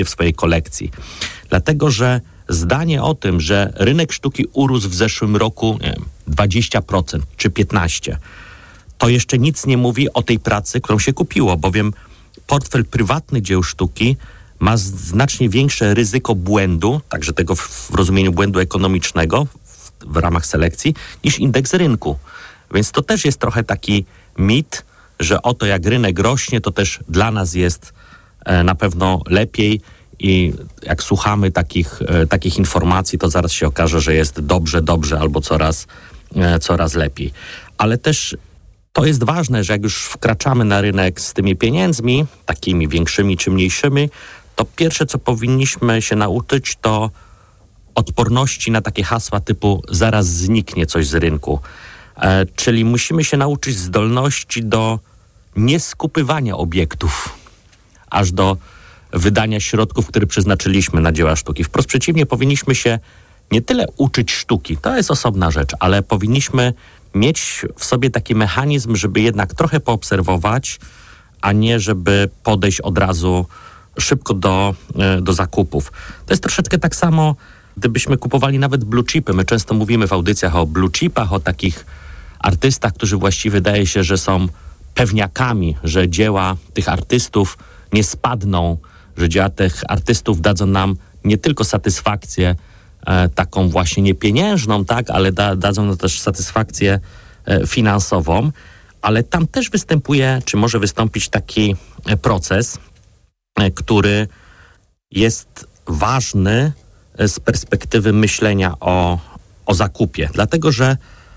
w swojej kolekcji. Dlatego, że zdanie o tym, że rynek sztuki urósł w zeszłym roku 20% czy 15%, to jeszcze nic nie mówi o tej pracy, którą się kupiło, bowiem portfel prywatny dzieł sztuki ma znacznie większe ryzyko błędu, także tego w rozumieniu błędu ekonomicznego w ramach selekcji, niż indeks rynku. Więc to też jest trochę taki mit, że oto jak rynek rośnie, to też dla nas jest na pewno lepiej i jak słuchamy takich informacji, to zaraz się okaże, że jest dobrze albo coraz lepiej. Ale też to jest ważne, że jak już wkraczamy na rynek z tymi pieniędzmi, takimi większymi czy mniejszymi, to pierwsze, co powinniśmy się nauczyć, to odporności na takie hasła typu zaraz zniknie coś z rynku. Czyli musimy się nauczyć zdolności do nieskupywania obiektów, aż do wydania środków, które przeznaczyliśmy na dzieła sztuki. Wprost przeciwnie, powinniśmy się nie tyle uczyć sztuki, to jest osobna rzecz, ale powinniśmy mieć w sobie taki mechanizm, żeby jednak trochę poobserwować, a nie żeby podejść od razu szybko do zakupów. To jest troszeczkę tak samo, gdybyśmy kupowali nawet blue chipy. My często mówimy w audycjach o blue chipach, o takich artystach, którzy właściwie wydaje się, że są pewniakami, że dzieła tych artystów nie spadną, że dzieła tych artystów dadzą nam nie tylko satysfakcję taką właśnie niepieniężną, tak, ale dadzą nam też satysfakcję finansową, ale tam też występuje, czy może wystąpić taki proces, który jest ważny z perspektywy myślenia o zakupie. Dlatego, że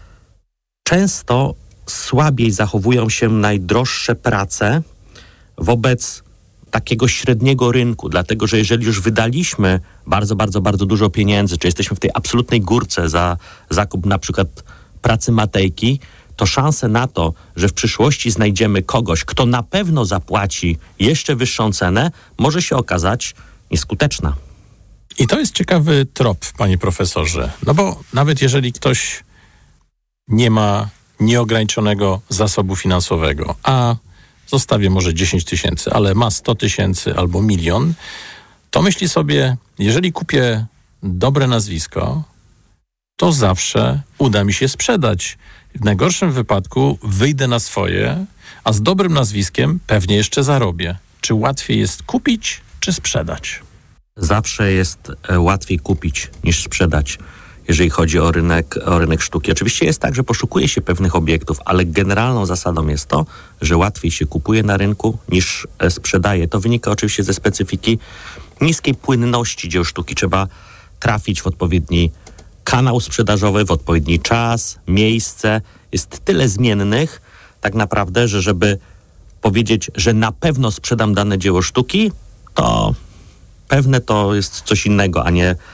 często słabiej zachowują się najdroższe prace wobec takiego średniego rynku. Dlatego, że jeżeli już wydaliśmy bardzo dużo pieniędzy, czy jesteśmy w tej absolutnej górce za zakup na przykład pracy Matejki, to szanse na to, że w przyszłości znajdziemy kogoś, kto na pewno zapłaci jeszcze wyższą cenę, może się okazać nieskuteczna. I to jest ciekawy trop, panie profesorze. No bo nawet jeżeli ktoś nie ma nieograniczonego zasobu finansowego, a zostawię może 10 tysięcy, ale ma 100 tysięcy albo 1 milion, to myśli sobie, jeżeli kupię dobre nazwisko, to zawsze uda mi się sprzedać. W najgorszym wypadku wyjdę na swoje, a z dobrym nazwiskiem pewnie jeszcze zarobię. Czy łatwiej jest kupić, czy sprzedać? Zawsze jest łatwiej kupić niż sprzedać, jeżeli chodzi o rynek sztuki. Oczywiście jest tak, że poszukuje się pewnych obiektów, ale generalną zasadą jest to, że łatwiej się kupuje na rynku niż sprzedaje. To wynika oczywiście ze specyfiki niskiej płynności dzieł sztuki. Trzeba trafić w odpowiedni kanał sprzedażowy, w odpowiedni czas, miejsce. Jest tyle zmiennych tak naprawdę, że żeby powiedzieć, że na pewno sprzedam dane dzieło sztuki, to pewne to jest coś innego,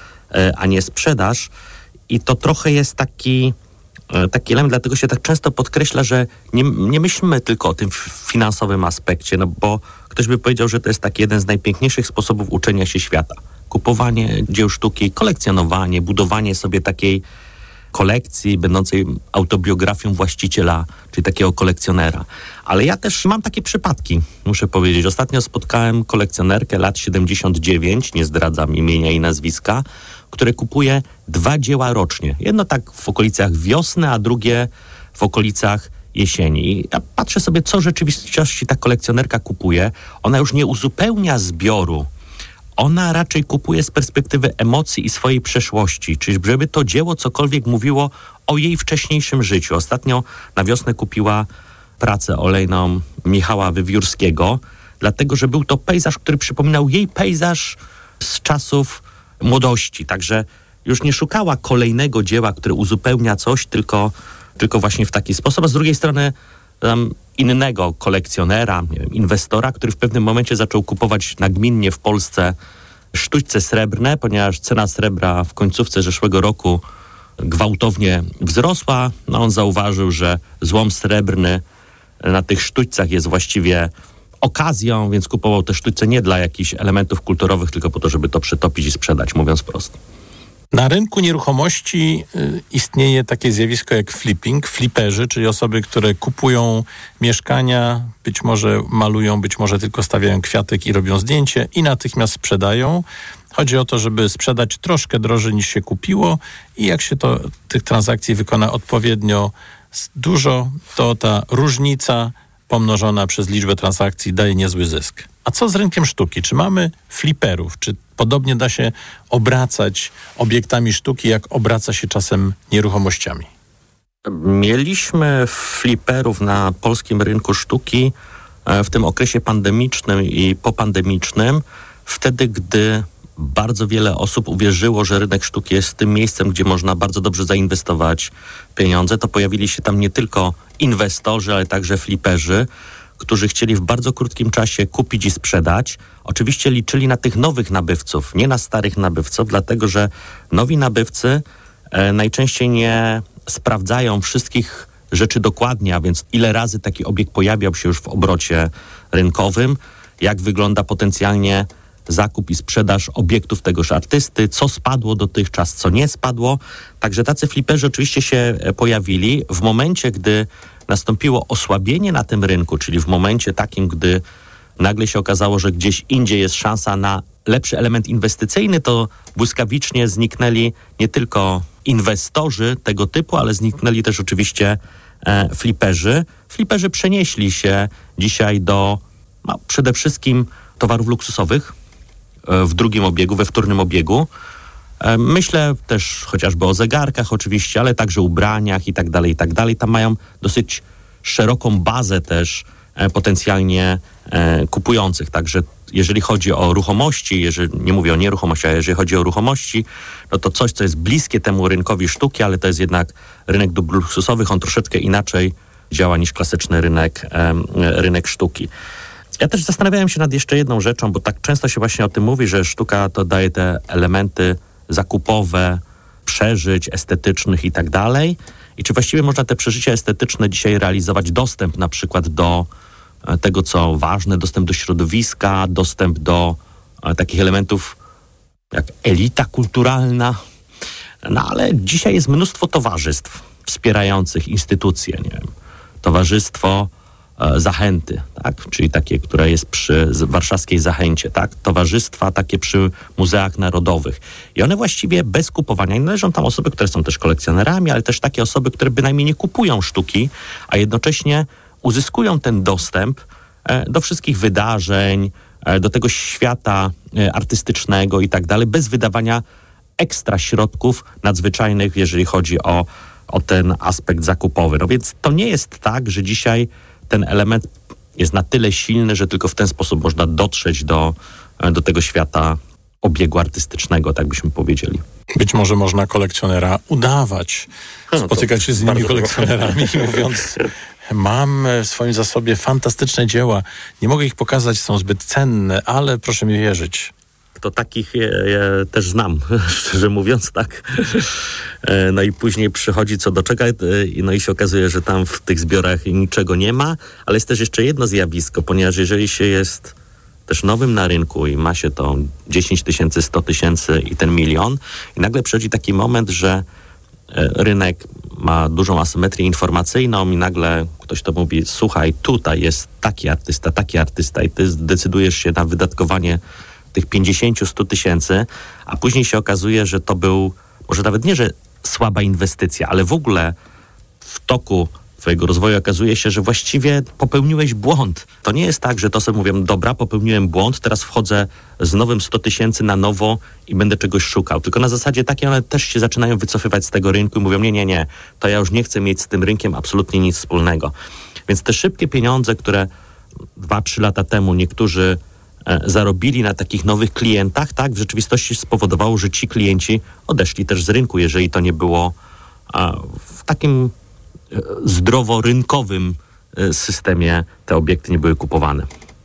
a nie sprzedaż. I to trochę jest taki element, dlatego się tak często podkreśla, że nie myślimy tylko o tym finansowym aspekcie, no bo ktoś by powiedział, że to jest taki jeden z najpiękniejszych sposobów uczenia się świata. Kupowanie dzieł sztuki, kolekcjonowanie, budowanie sobie takiej kolekcji będącej autobiografią właściciela, czyli takiego kolekcjonera. Ale ja też mam takie przypadki, muszę powiedzieć. Ostatnio spotkałem kolekcjonerkę lat 79, nie zdradzam imienia i nazwiska, które kupuje 2 dzieła rocznie. Jedno tak w okolicach wiosny, a drugie w okolicach jesieni. I ja patrzę sobie, co w rzeczywistości ta kolekcjonerka kupuje. Ona już nie uzupełnia zbioru. Ona raczej kupuje z perspektywy emocji i swojej przeszłości, czyli żeby to dzieło cokolwiek mówiło o jej wcześniejszym życiu. Ostatnio na wiosnę kupiła pracę olejną Michała Wywiórskiego, dlatego że był to pejzaż, który przypominał jej pejzaż z czasów młodości. Także już nie szukała kolejnego dzieła, które uzupełnia coś, tylko właśnie w taki sposób. A z drugiej strony innego kolekcjonera, nie wiem, inwestora, który w pewnym momencie zaczął kupować nagminnie w Polsce sztućce srebrne, ponieważ cena srebra w końcówce zeszłego roku gwałtownie wzrosła. No on zauważył, że złom srebrny na tych sztućcach jest właściwie okazją, więc kupował te sztućce nie dla jakichś elementów kulturowych, tylko po to, żeby to przetopić i sprzedać, mówiąc prosto. Na rynku nieruchomości istnieje takie zjawisko jak flipping, fliperzy, czyli osoby, które kupują mieszkania, być może malują, być może tylko stawiają kwiatek i robią zdjęcie i natychmiast sprzedają. Chodzi o to, żeby sprzedać troszkę drożej niż się kupiło i jak się tych transakcji wykona odpowiednio dużo, to ta różnica pomnożona przez liczbę transakcji daje niezły zysk. A co z rynkiem sztuki? Czy mamy fliperów? Czy podobnie da się obracać obiektami sztuki, jak obraca się czasem nieruchomościami? Mieliśmy fliperów na polskim rynku sztuki w tym okresie pandemicznym i popandemicznym, wtedy, gdy bardzo wiele osób uwierzyło, że rynek sztuki jest tym miejscem, gdzie można bardzo dobrze zainwestować pieniądze. To pojawili się tam nie tylko inwestorzy, ale także fliperzy, którzy chcieli w bardzo krótkim czasie kupić i sprzedać. Oczywiście liczyli na tych nowych nabywców, nie na starych nabywców, dlatego że nowi nabywcy najczęściej nie sprawdzają wszystkich rzeczy dokładnie, a więc ile razy taki obiekt pojawiał się już w obrocie rynkowym, jak wygląda potencjalnie zakup i sprzedaż obiektów tegoż artysty, co spadło dotychczas, co nie spadło. Także tacy fliperzy oczywiście się pojawili w momencie, gdy nastąpiło osłabienie na tym rynku, czyli w momencie takim, gdy nagle się okazało, że gdzieś indziej jest szansa na lepszy element inwestycyjny, to błyskawicznie zniknęli nie tylko inwestorzy tego typu, ale zniknęli też oczywiście fliperzy. Fliperzy przenieśli się dzisiaj do przede wszystkim towarów luksusowych w drugim obiegu, we wtórnym obiegu. Myślę też chociażby o zegarkach oczywiście, ale także ubraniach i tak dalej, i tak dalej. Tam mają dosyć szeroką bazę też potencjalnie kupujących. Także jeżeli chodzi o ruchomości, nie mówię o nieruchomości, ale jeżeli chodzi o ruchomości, no to coś, co jest bliskie temu rynkowi sztuki, ale to jest jednak rynek dóbr luksusowych, on troszeczkę inaczej działa niż klasyczny rynek sztuki. Ja też zastanawiałem się nad jeszcze jedną rzeczą, bo tak często się właśnie o tym mówi, że sztuka to daje te elementy zakupowe, przeżyć estetycznych i tak dalej. I czy właściwie można te przeżycia estetyczne dzisiaj realizować, dostęp na przykład do tego, co ważne, dostęp do środowiska, dostęp do takich elementów jak elita kulturalna. No ale dzisiaj jest mnóstwo towarzystw wspierających instytucje, nie wiem, Towarzystwo Zachęty, tak? Czyli takie, które jest przy warszawskiej Zachęcie, tak? Towarzystwa takie przy muzeach narodowych. I one właściwie bez kupowania, i należą tam osoby, które są też kolekcjonerami, ale też takie osoby, które bynajmniej nie kupują sztuki, a jednocześnie uzyskują ten dostęp do wszystkich wydarzeń, do tego świata artystycznego i tak dalej, bez wydawania ekstra środków nadzwyczajnych, jeżeli chodzi o ten aspekt zakupowy. No więc to nie jest tak, że dzisiaj ten element jest na tyle silny, że tylko w ten sposób można dotrzeć do tego świata obiegu artystycznego, tak byśmy powiedzieli. Być może można kolekcjonera udawać, spotykać się z innymi kolekcjonerami i mówiąc: mam w swoim zasobie fantastyczne dzieła, nie mogę ich pokazać, są zbyt cenne, ale proszę mi wierzyć. To takich ja też znam, szczerze mówiąc, tak. No i później przychodzi co do czego, no i się okazuje, że tam w tych zbiorach niczego nie ma, ale jest też jeszcze jedno zjawisko, ponieważ jeżeli się jest też nowym na rynku i ma się to 10 000, 100 000 i ten 1 000 000 i nagle przychodzi taki moment, że rynek ma dużą asymetrię informacyjną i nagle ktoś to mówi: słuchaj, tutaj jest taki artysta i ty zdecydujesz się na wydatkowanie tych 50-100 tysięcy, a później się okazuje, że to był może nawet nie, że słaba inwestycja, ale w ogóle w toku twojego rozwoju okazuje się, że właściwie popełniłeś błąd. To nie jest tak, że to sobie mówię: dobra, popełniłem błąd, teraz wchodzę z nowym 100 tysięcy na nowo i będę czegoś szukał. Tylko na zasadzie takiej one też się zaczynają wycofywać z tego rynku i mówią: nie, to ja już nie chcę mieć z tym rynkiem absolutnie nic wspólnego. Więc te szybkie pieniądze, które 2-3 lata temu niektórzy zarobili na takich nowych klientach, tak, w rzeczywistości spowodowało, że ci klienci odeszli też z rynku, jeżeli to nie było w takim zdroworynkowym systemie, te obiekty nie były kupowane.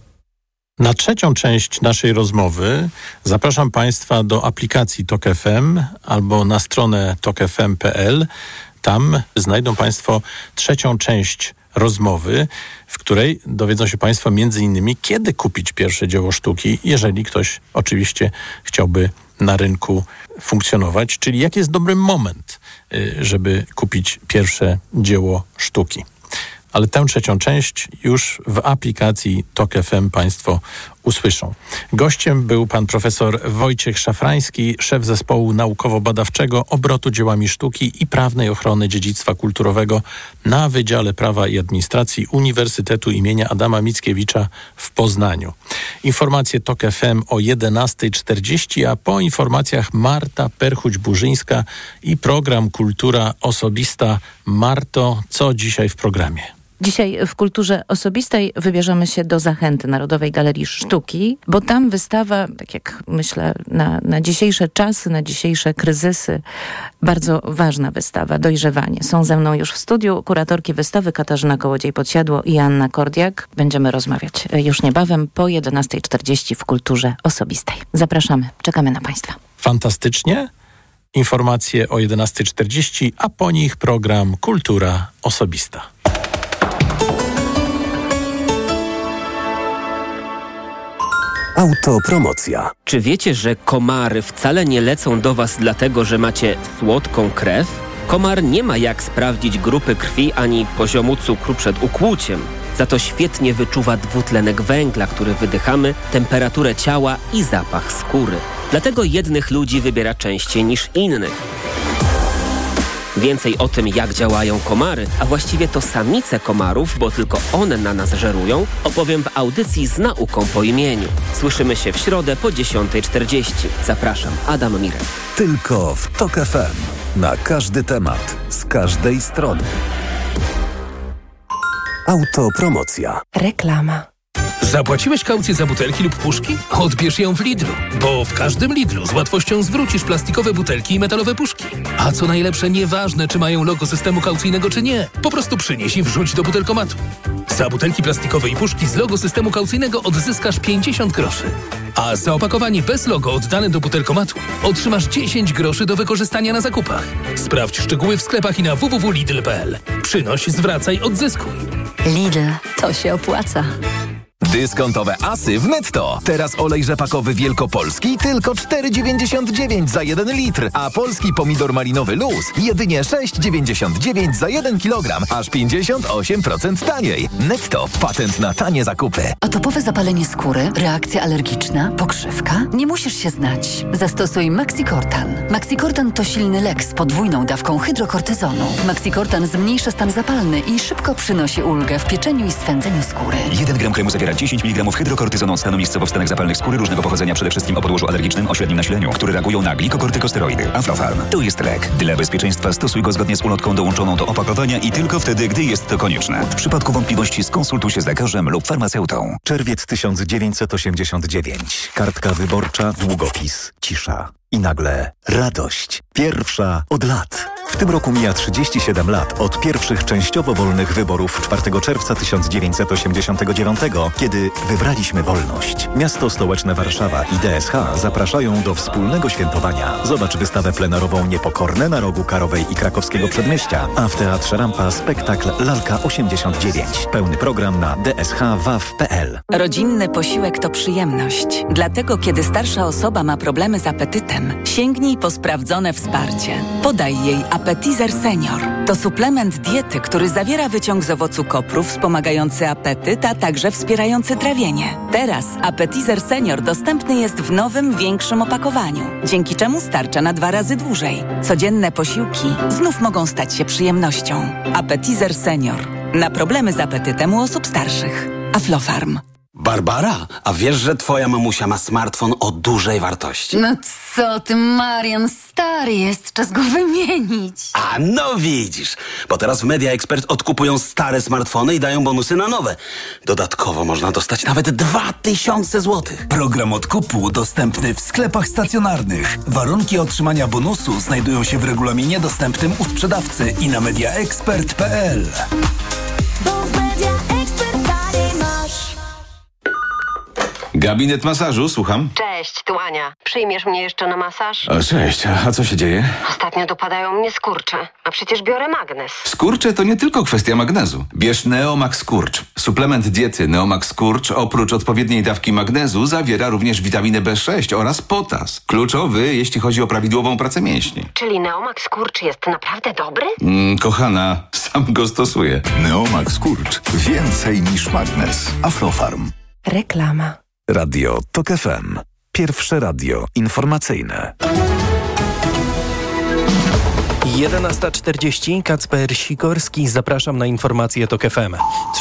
Na trzecią część naszej rozmowy zapraszam Państwa do aplikacji TOK FM albo na stronę tokfm.pl. Tam znajdą Państwo trzecią część rozmowy, w której dowiedzą się Państwo m.in. kiedy kupić pierwsze dzieło sztuki, jeżeli ktoś oczywiście chciałby na rynku funkcjonować, czyli jaki jest dobry moment, żeby kupić pierwsze dzieło sztuki. Ale tę trzecią część już w aplikacji TOK FM Państwo usłyszą. Gościem był pan profesor Wojciech Szafrański, szef zespołu naukowo-badawczego obrotu dziełami sztuki i prawnej ochrony dziedzictwa kulturowego na Wydziale Prawa i Administracji Uniwersytetu imienia Adama Mickiewicza w Poznaniu. Informacje TOK FM o 11:40, a po informacjach Marta Perchuć-Burzyńska i program Kultura Osobista. Marto, co dzisiaj w programie? Dzisiaj w Kulturze Osobistej wybierzemy się do Zachęty, Narodowej Galerii Sztuki, bo tam wystawa, tak jak myślę, na dzisiejsze czasy, na dzisiejsze kryzysy, bardzo ważna wystawa, Dojrzewanie. Są ze mną już w studiu kuratorki wystawy Katarzyna Kołodziej-Podsiadło i Anna Kordiak. Będziemy rozmawiać już niebawem po 11:40 w Kulturze Osobistej. Zapraszamy, czekamy na Państwa. Fantastycznie. Informacje o 11:40, a po nich program Kultura Osobista. Autopromocja. Czy wiecie, że komary wcale nie lecą do was dlatego, że macie słodką krew? Komar nie ma jak sprawdzić grupy krwi ani poziomu cukru przed ukłuciem. Za to świetnie wyczuwa dwutlenek węgla, który wydychamy, temperaturę ciała i zapach skóry. Dlatego jednych ludzi wybiera częściej niż innych. Więcej o tym, jak działają komary, a właściwie to samice komarów, bo tylko one na nas żerują, opowiem w audycji z nauką po imieniu. Słyszymy się w środę po 10:40. Zapraszam, Adam Mirek. Tylko w TOK FM. Na każdy temat, z każdej strony. Autopromocja. Reklama. Zapłaciłeś kaucję za butelki lub puszki? Odbierz ją w Lidlu, bo w każdym Lidlu z łatwością zwrócisz plastikowe butelki i metalowe puszki. A co najlepsze, nieważne czy mają logo systemu kaucyjnego czy nie, po prostu przynieś i wrzuć do butelkomatu. Za butelki plastikowe i puszki z logo systemu kaucyjnego odzyskasz 50 groszy. A za opakowanie bez logo oddane do butelkomatu otrzymasz 10 groszy do wykorzystania na zakupach. Sprawdź szczegóły w sklepach i na www.lidl.pl. Przynoś, zwracaj, odzyskuj. Lidl, to się opłaca. Dyskontowe asy w Netto. Teraz olej rzepakowy wielkopolski tylko 4,99 za 1 litr, a polski pomidor malinowy Luz jedynie 6,99 za 1 kilogram, aż 58% taniej. Netto. Patent na tanie zakupy. Atopowe zapalenie skóry, reakcja alergiczna, pokrzywka? Nie musisz się znać. Zastosuj Maxikortan. Maxikortan to silny lek z podwójną dawką hydrokortyzonu. Maxikortan zmniejsza stan zapalny i szybko przynosi ulgę w pieczeniu i swędzeniu skóry. 1 gram kremu zawiera 10 mg hydrokortyzonu stanu miejscowo w stanach zapalnych skóry różnego pochodzenia, przede wszystkim o podłożu alergicznym o średnim nasileniu, które reagują na glikokortykosteroidy. Aflofarm. To jest lek. Dla bezpieczeństwa stosuj go zgodnie z ulotką dołączoną do opakowania i tylko wtedy, gdy jest to konieczne. W przypadku wątpliwości skonsultuj się z lekarzem lub farmaceutą. Czerwiec 1989. Kartka wyborcza, długopis, cisza. I nagle radość. Pierwsza od lat. W tym roku mija 37 lat od pierwszych częściowo wolnych wyborów 4 czerwca 1989, kiedy wybraliśmy wolność. Miasto stołeczne Warszawa i DSH zapraszają do wspólnego świętowania. Zobacz wystawę plenarową Niepokorne na rogu Karowej i Krakowskiego Przedmieścia, a w Teatrze Rampa spektakl Lalka 89. Pełny program na dshwaw.pl. Rodzinny posiłek to przyjemność. Dlatego, kiedy starsza osoba ma problemy z apetytem, sięgnij po sprawdzone wsparcie. Podaj jej Appetizer Senior. To suplement diety, który zawiera wyciąg z owocu kopru wspomagający apetyt, a także wspierający trawienie. Teraz Appetizer Senior dostępny jest w nowym, większym opakowaniu, dzięki czemu starcza na 2 razy dłużej. Codzienne posiłki znów mogą stać się przyjemnością. Appetizer Senior. Na problemy z apetytem u osób starszych. Aflofarm. Barbara, a wiesz, że twoja mamusia ma smartfon o dużej wartości? No co ty, Marian, stary jest, czas go wymienić. A no widzisz, bo teraz w Media Expert odkupują stare smartfony i dają bonusy na nowe. Dodatkowo można dostać nawet 2000 zł. Program odkupu dostępny w sklepach stacjonarnych. Warunki otrzymania bonusu znajdują się w regulaminie dostępnym u sprzedawcy i na mediaexpert.pl. Gabinet masażu, słucham. Cześć, tu Ania. Przyjmiesz mnie jeszcze na masaż? O, cześć, a co się dzieje? Ostatnio dopadają mnie skurcze, a przecież biorę magnes. Skurcze to nie tylko kwestia magnezu. Bierz Neomax Skurcz. Suplement diety Neomax Skurcz oprócz odpowiedniej dawki magnezu zawiera również witaminę B6 oraz potas. Kluczowy, jeśli chodzi o prawidłową pracę mięśni. Czyli Neomax Skurcz jest naprawdę dobry? Kochana, sam go stosuję. Neomax Skurcz. Więcej niż magnes. Aflofarm. Reklama. Radio TOK FM. Pierwsze radio informacyjne. 11:40, Kacper Sikorski, zapraszam na informacje TOK FM.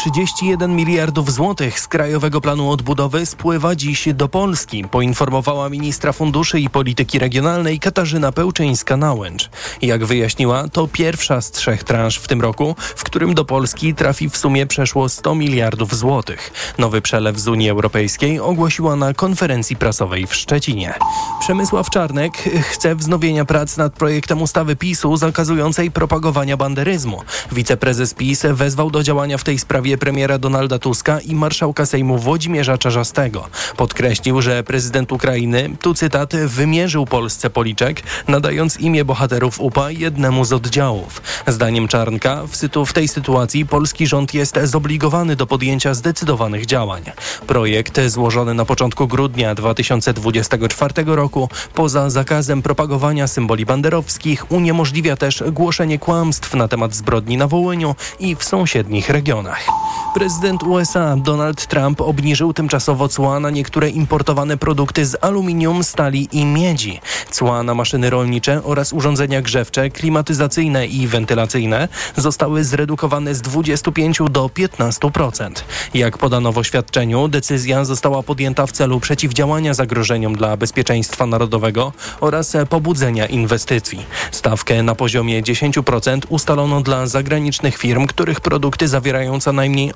31 miliardów złotych z Krajowego Planu Odbudowy spływa dziś do Polski, poinformowała ministra funduszy i polityki regionalnej Katarzyna Pełczyńska-Nałęcz. Jak wyjaśniła, to pierwsza z 3 transz w tym roku, w którym do Polski trafi w sumie przeszło 100 miliardów złotych. Nowy przelew z Unii Europejskiej ogłosiła na konferencji prasowej w Szczecinie. Przemysław Czarnek chce wznowienia prac nad projektem ustawy PiS-u zakazującej propagowania banderyzmu. Wiceprezes PiS wezwał do działania w tej sprawie premiera Donalda Tuska i marszałka Sejmu Włodzimierza Czarzastego. Podkreślił, że prezydent Ukrainy, tu cytat, wymierzył Polsce policzek, nadając imię bohaterów UPA jednemu z oddziałów. Zdaniem Czarnka w tej sytuacji polski rząd jest zobligowany do podjęcia zdecydowanych działań. Projekt złożony na początku grudnia 2024 roku poza zakazem propagowania symboli banderowskich uniemożliwia też głoszenie kłamstw na temat zbrodni na Wołyniu i w sąsiednich regionach. Prezydent USA Donald Trump obniżył tymczasowo cła na niektóre importowane produkty z aluminium, stali i miedzi. Cła na maszyny rolnicze oraz urządzenia grzewcze, klimatyzacyjne i wentylacyjne zostały zredukowane z 25 do 15%. Jak podano w oświadczeniu, decyzja została podjęta w celu przeciwdziałania zagrożeniom dla bezpieczeństwa narodowego oraz pobudzenia inwestycji. Stawkę na poziomie 10% ustalono dla zagranicznych firm, których produkty zawierają co najmniej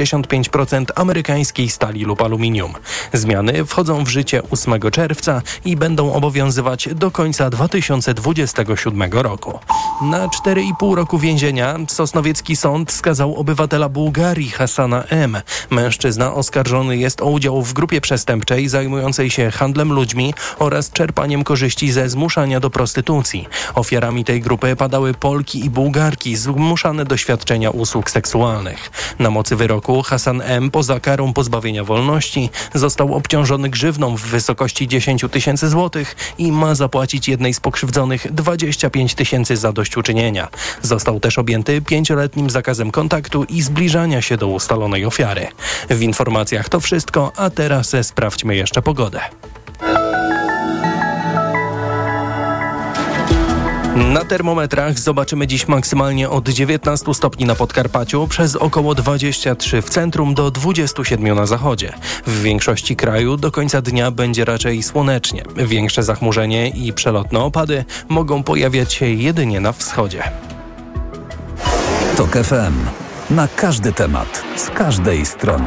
85% amerykańskiej stali lub aluminium. Zmiany wchodzą w życie 8 czerwca i będą obowiązywać do końca 2027 roku. Na 4,5 roku więzienia sosnowiecki sąd skazał obywatela Bułgarii Hasana M. Mężczyzna oskarżony jest o udział w grupie przestępczej zajmującej się handlem ludźmi oraz czerpaniem korzyści ze zmuszania do prostytucji. Ofiarami tej grupy padały Polki i Bułgarki zmuszane do świadczenia usług seksualnych. Na mocy wyroku Hasan M. poza karą pozbawienia wolności został obciążony grzywną w wysokości 10 000 złotych i ma zapłacić jednej z pokrzywdzonych 25 000 zadośćuczynienia. Został też objęty 5-letnim zakazem kontaktu i zbliżania się do ustalonej ofiary. W informacjach to wszystko, a teraz sprawdźmy jeszcze pogodę. Na termometrach zobaczymy dziś maksymalnie od 19 stopni na Podkarpaciu, przez około 23 w centrum do 27 na zachodzie. W większości kraju do końca dnia będzie raczej słonecznie. Większe zachmurzenie i przelotne opady mogą pojawiać się jedynie na wschodzie. TOK FM. Na każdy temat, z każdej strony.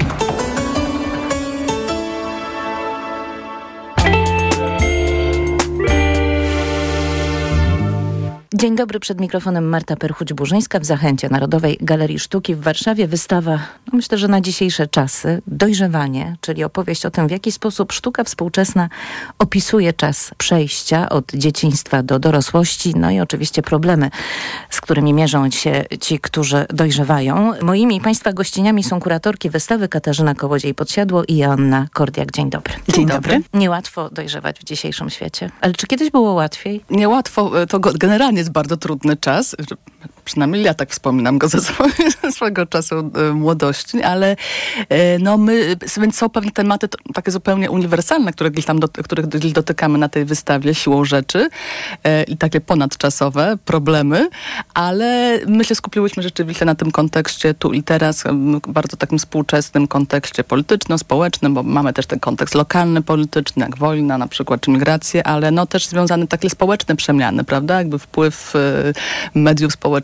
Dzień dobry, przed mikrofonem Marta Perchuć-Burzyńska. W Zachęcie Narodowej Galerii Sztuki w Warszawie wystawa, myślę, że na dzisiejsze czasy, Dojrzewanie, czyli opowieść o tym, w jaki sposób sztuka współczesna opisuje czas przejścia od dzieciństwa do dorosłości, no i oczywiście problemy, z którymi mierzą się ci, którzy dojrzewają. Moimi i Państwa gościniami są kuratorki wystawy Katarzyna Kołodziej-Podsiadło i Joanna Kordiak. Dzień dobry. Dzień dobry. Niełatwo dojrzewać w dzisiejszym świecie, ale czy kiedyś było łatwiej? Niełatwo, to generalnie jest bardzo trudny czas. Przynajmniej ja tak wspominam go ze swojego czasu młodości, ale no więc są pewne tematy takie zupełnie uniwersalne, których gdzieś dotykamy na tej wystawie siłą rzeczy i takie ponadczasowe problemy, ale my się skupiłyśmy rzeczywiście na tym kontekście tu i teraz, bardzo takim współczesnym kontekście polityczno-społecznym, bo mamy też ten kontekst lokalny, polityczny, jak wojna na przykład, czy migracje, ale no też związane takie społeczne przemiany, prawda? Jakby wpływ mediów społecznych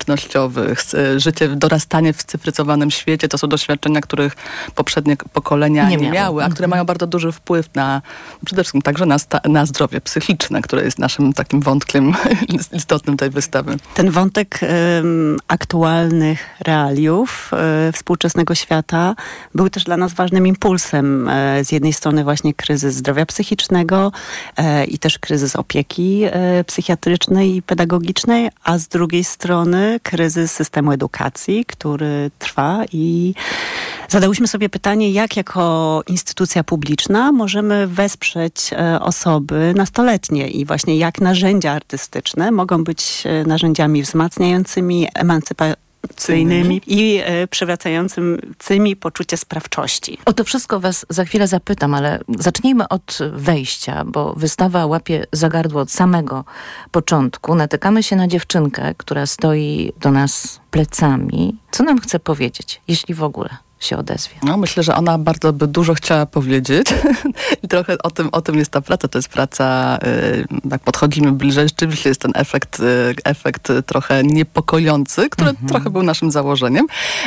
społecznościowych, życie, dorastanie w cyfryzowanym świecie, to są doświadczenia, których poprzednie pokolenia nie miały, a które mają bardzo duży wpływ na przede wszystkim także na zdrowie psychiczne, które jest naszym takim wątkiem istotnym tej wystawy. Ten wątek aktualnych realiów współczesnego świata był też dla nas ważnym impulsem. Z jednej strony właśnie kryzys zdrowia psychicznego i też kryzys opieki psychiatrycznej i pedagogicznej, a z drugiej strony kryzys systemu edukacji, który trwa i zadałyśmy sobie pytanie, jak jako instytucja publiczna możemy wesprzeć osoby nastoletnie i właśnie jak narzędzia artystyczne mogą być narzędziami wzmacniającymi, emancypacyjnymi i przywracającymi poczucie sprawczości. O to wszystko was za chwilę zapytam, ale zacznijmy od wejścia, bo wystawa łapie za gardło od samego początku. Natykamy się na dziewczynkę, która stoi do nas plecami. Co nam chce powiedzieć, jeśli w ogóle się odezwie? No, myślę, że ona bardzo by dużo chciała powiedzieć i trochę o tym jest ta praca. To jest praca, jak podchodzimy bliżej, rzeczywiście jest ten efekt trochę niepokojący, który trochę był naszym założeniem,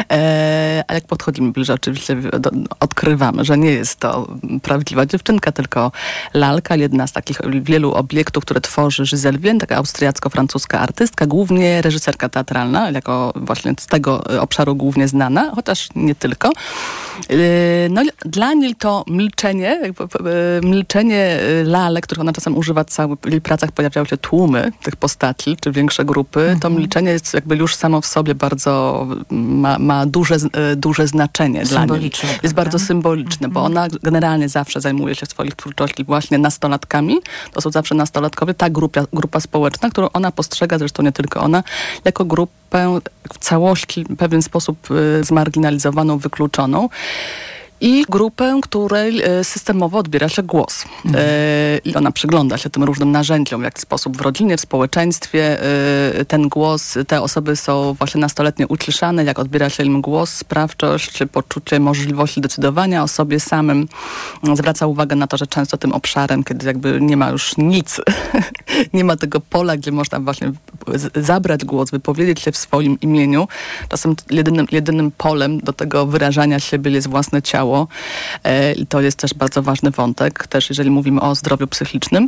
a jak podchodzimy bliżej, oczywiście odkrywamy, że nie jest to prawdziwa dziewczynka, tylko lalka, jedna z takich wielu obiektów, które tworzy Giselle Vienne, taka austriacko-francuska artystka, głównie reżyserka teatralna, jako właśnie z tego obszaru głównie znana, chociaż nie tylko. No, dla niej to milczenie lalek, których ona czasem używa w jej pracach, pojawiały się tłumy tych postaci, czy większe grupy. To milczenie jest jakby już samo w sobie bardzo, ma duże znaczenie dla niej. Jest bardzo symboliczne, bo ona generalnie zawsze zajmuje się w swoich twórczości właśnie nastolatkami. To są zawsze nastolatkowie, ta grupa społeczna, którą ona postrzega, zresztą nie tylko ona, jako grupę w całości w pewien sposób zmarginalizowaną, wykluczoną. I grupę, której systemowo odbiera się głos. I ona przygląda się tym różnym narzędziom, w jaki sposób w rodzinie, w społeczeństwie ten głos, te osoby są właśnie nastoletnie uciszane, jak odbiera się im głos, sprawczość, poczucie możliwości decydowania o sobie samym. Zwraca uwagę na to, że często tym obszarem, kiedy jakby nie ma już nic, nie ma tego pola, gdzie można właśnie zabrać głos, wypowiedzieć się w swoim imieniu. Czasem jedynym polem do tego wyrażania siebie jest własne ciało. I to jest też bardzo ważny wątek, też jeżeli mówimy o zdrowiu psychicznym.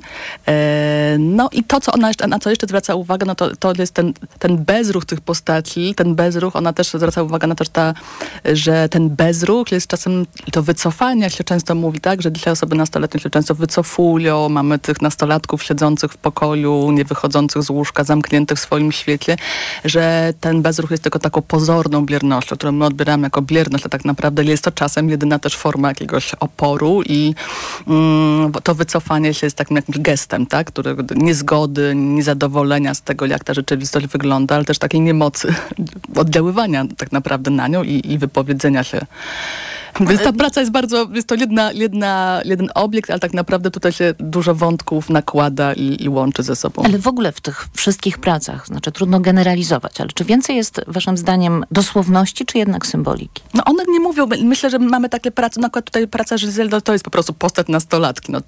No i to, na co jeszcze zwraca uwagę, no to jest ten bezruch tych postaci, ten bezruch, ona też zwraca uwagę na to, że ten bezruch jest czasem, to wycofanie, jak się często mówi, tak, że dzisiaj osoby nastoletnie się często wycofują, mamy tych nastolatków siedzących w pokoju, nie wychodzących z łóżka, zamkniętych w swoim świecie, że ten bezruch jest tylko taką pozorną biernością, którą my odbieramy jako bierność, a tak naprawdę jest to czasem jedyna też forma jakiegoś oporu i to wycofanie się jest takim jakimś gestem, tak? Niezgody, niezadowolenia z tego, jak ta rzeczywistość wygląda, ale też takiej niemocy oddziaływania tak naprawdę na nią i wypowiedzenia się. Więc ta praca jest to jeden obiekt, ale tak naprawdę tutaj się dużo wątków nakłada i łączy ze sobą. Ale w ogóle w tych wszystkich pracach, znaczy trudno generalizować, ale czy więcej jest waszym zdaniem dosłowności, czy jednak symboliki? No one nie mówią, myślę, że mamy takie prace, na przykład tutaj praca Giselle, to jest po prostu postać nastolatki, no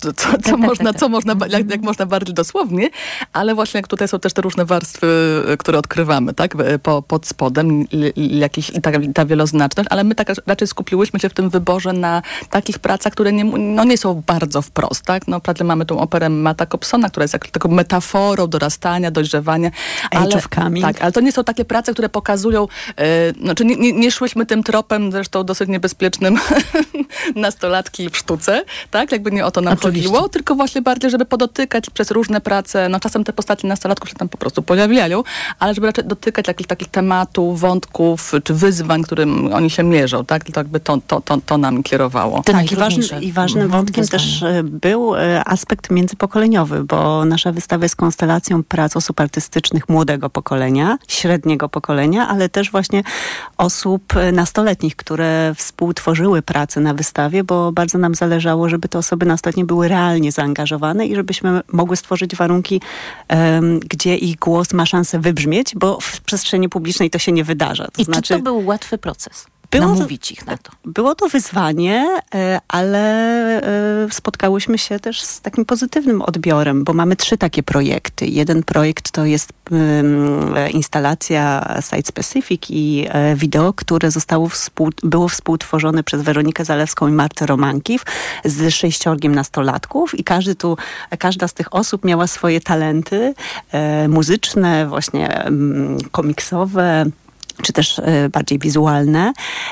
jak można bardziej dosłownie, ale właśnie jak tutaj są też te różne warstwy, które odkrywamy, tak, pod spodem i ta wieloznaczność, ale my tak raczej skupiłyśmy się w tym wyborze na takich pracach, które nie są bardzo wprost, tak? No, prawie mamy tą operę Matta Kobsona, która jest jak taką metaforą dorastania, dojrzewania. Ale to nie są takie prace, które pokazują, znaczy nie szłyśmy tym tropem, zresztą dosyć niebezpiecznym nastolatki w sztuce, tak? Jakby nie o to nam chodziło, tylko właśnie bardziej, żeby podotykać przez różne prace, no czasem te postaci nastolatków się tam po prostu pojawiają, ale żeby raczej dotykać takich tematów, wątków, czy wyzwań, którym oni się mierzą, tak? To jakby to nam kierowało. Tak, i ważnym wątkiem też był aspekt międzypokoleniowy, bo nasza wystawa jest konstelacją prac osób artystycznych młodego pokolenia, średniego pokolenia, ale też właśnie osób nastoletnich, które współtworzyły pracę na wystawie, bo bardzo nam zależało, żeby te osoby nastoletnie były realnie zaangażowane i żebyśmy mogły stworzyć warunki, gdzie ich głos ma szansę wybrzmieć, bo w przestrzeni publicznej to się nie wydarza. Czy to był łatwy proces? namówić ich na to? Było to wyzwanie, ale spotkałyśmy się też z takim pozytywnym odbiorem, bo mamy 3 takie projekty. Jeden projekt to jest instalacja Site Specific i wideo, które było współtworzone przez Weronikę Zalewską i Martę Romankiw z 6 nastolatków i każda z tych osób miała swoje talenty muzyczne, właśnie komiksowe, czy też bardziej wizualne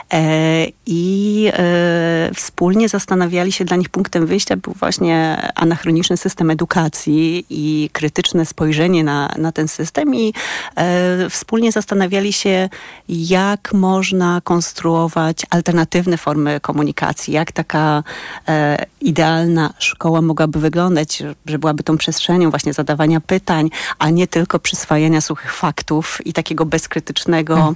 i wspólnie zastanawiali się, dla nich punktem wyjścia był właśnie anachroniczny system edukacji i krytyczne spojrzenie na ten system i wspólnie zastanawiali się, jak można konstruować alternatywne formy komunikacji, jak taka idealna szkoła mogłaby wyglądać, że byłaby tą przestrzenią właśnie zadawania pytań, a nie tylko przyswajania suchych faktów i takiego bezkrytycznego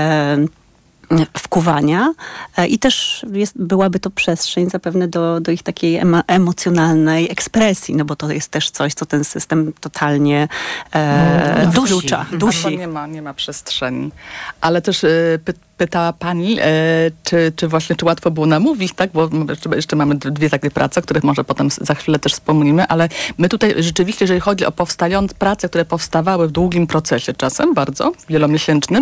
wkuwania i też byłaby to przestrzeń zapewne do ich takiej emocjonalnej ekspresji, no bo to jest też coś, co ten system totalnie dusi. Nie ma przestrzeni. Ale też pytała pani, czy łatwo było namówić, tak? Bo jeszcze mamy 2 takie prace, o których może potem za chwilę też wspomnimy, ale my tutaj rzeczywiście, jeżeli chodzi o prace, które powstawały w długim procesie czasem, bardzo wielomiesięcznym,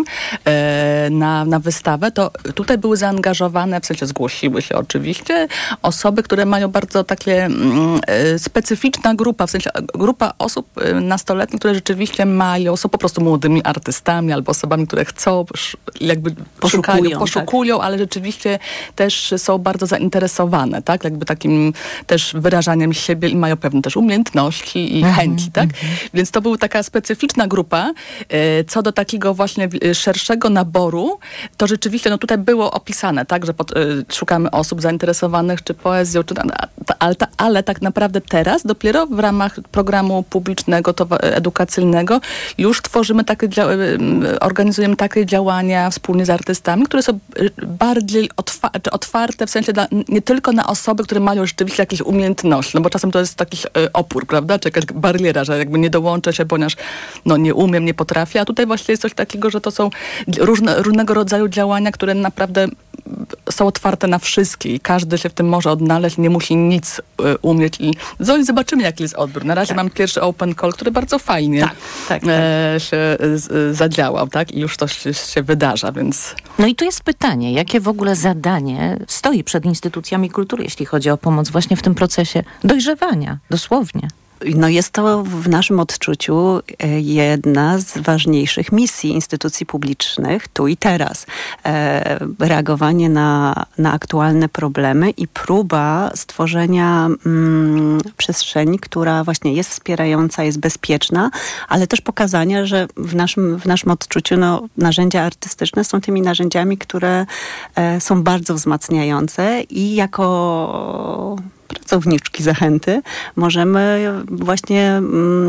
na wystawę, to tutaj były zaangażowane, w sensie zgłosiły się oczywiście, osoby, które mają bardzo takie specyficzna grupa, w sensie grupa osób nastoletnich, które rzeczywiście są po prostu młodymi artystami albo osobami, które chcą jakby poszukują, ale rzeczywiście też są bardzo zainteresowane, tak? Jakby takim też wyrażaniem siebie i mają pewne też umiejętności i chęci, tak? Więc to była taka specyficzna grupa. Co do takiego właśnie szerszego naboru, to rzeczywiście, tutaj było opisane, tak? Że szukamy osób zainteresowanych czy poezją, ale tak naprawdę teraz, dopiero w ramach programu publicznego, edukacyjnego, już tworzymy organizujemy takie działania wspólnie z artystami, które są bardziej otwarte, w sensie nie tylko na osoby, które mają rzeczywiście jakieś umiejętności, no bo czasem to jest taki opór, prawda, czy jakaś bariera, że jakby nie dołączę się, ponieważ nie umiem, nie potrafię, a tutaj właśnie jest coś takiego, że to są różnego rodzaju działania, które naprawdę są otwarte na wszystkie i każdy się w tym może odnaleźć, nie musi nic umieć i zobaczymy, jaki jest odbiór. Na razie mam pierwszy open call, który bardzo fajnie się zadziałał, tak? I już coś się wydarza, więc... No i tu jest pytanie, jakie w ogóle zadanie stoi przed instytucjami kultury, jeśli chodzi o pomoc właśnie w tym procesie dojrzewania, dosłownie? No jest to w naszym odczuciu jedna z ważniejszych misji instytucji publicznych tu i teraz. Reagowanie na aktualne problemy i próba stworzenia przestrzeni, która właśnie jest wspierająca, jest bezpieczna, ale też pokazania, że w naszym odczuciu narzędzia artystyczne są tymi narzędziami, które są bardzo wzmacniające i jako pracowniczki Zachęty możemy właśnie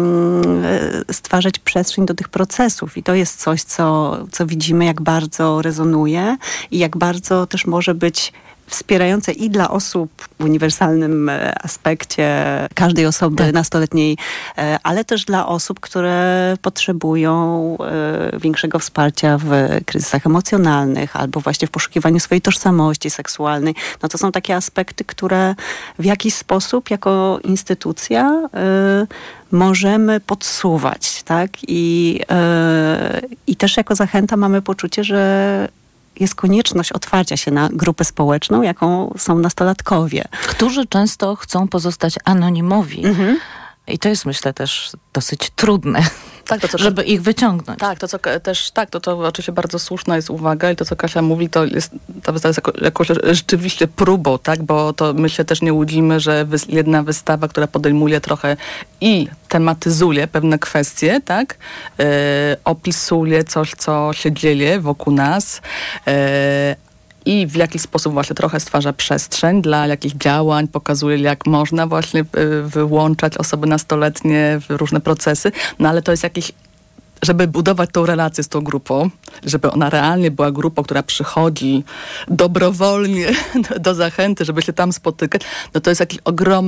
stwarzać przestrzeń do tych procesów i to jest coś, co widzimy, jak bardzo rezonuje i jak bardzo też może być wspierające i dla osób w uniwersalnym aspekcie każdej osoby nastoletniej, ale też dla osób, które potrzebują większego wsparcia w kryzysach emocjonalnych albo właśnie w poszukiwaniu swojej tożsamości seksualnej. No to są takie aspekty, które w jakiś sposób jako instytucja możemy podsuwać, tak? I też jako Zachęta mamy poczucie, że jest konieczność otwarcia się na grupę społeczną, jaką są nastolatkowie. Którzy często chcą pozostać anonimowi. I to jest, myślę, też dosyć trudne, żeby ich wyciągnąć. To oczywiście bardzo słuszna jest uwaga i to, co Kasia mówi, to jest jakąś rzeczywiście próbą, tak? Bo to my się też nie łudzimy, że jedna wystawa, która podejmuje trochę i tematyzuje pewne kwestie, tak? Opisuje coś, co się dzieje wokół nas, i w jakiś sposób właśnie trochę stwarza przestrzeń dla jakichś działań, pokazuje, jak można właśnie wyłączać osoby nastoletnie w różne procesy, no ale to jest jakiś żeby budować tą relację z tą grupą, żeby ona realnie była grupą, która przychodzi dobrowolnie do Zachęty, żeby się tam spotykać, no to jest jakiś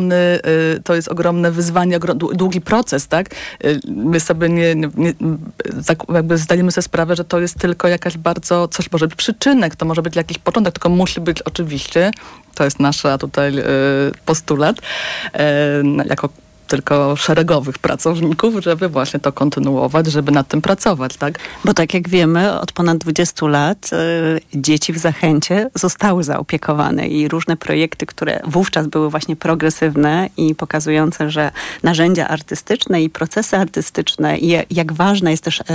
ogromne wyzwanie, długi proces, tak? My sobie tak jakby zdajemy sobie sprawę, że to jest tylko jakaś coś może być przyczynek, to może być jakiś początek, tylko musi być oczywiście, to jest nasza tutaj postulat, jako tylko szeregowych pracowników, żeby właśnie to kontynuować, żeby nad tym pracować, tak? Bo tak jak wiemy, od ponad 20 lat dzieci w Zachęcie zostały zaopiekowane i różne projekty, które wówczas były właśnie progresywne i pokazujące, że narzędzia artystyczne i procesy artystyczne i jak ważna jest też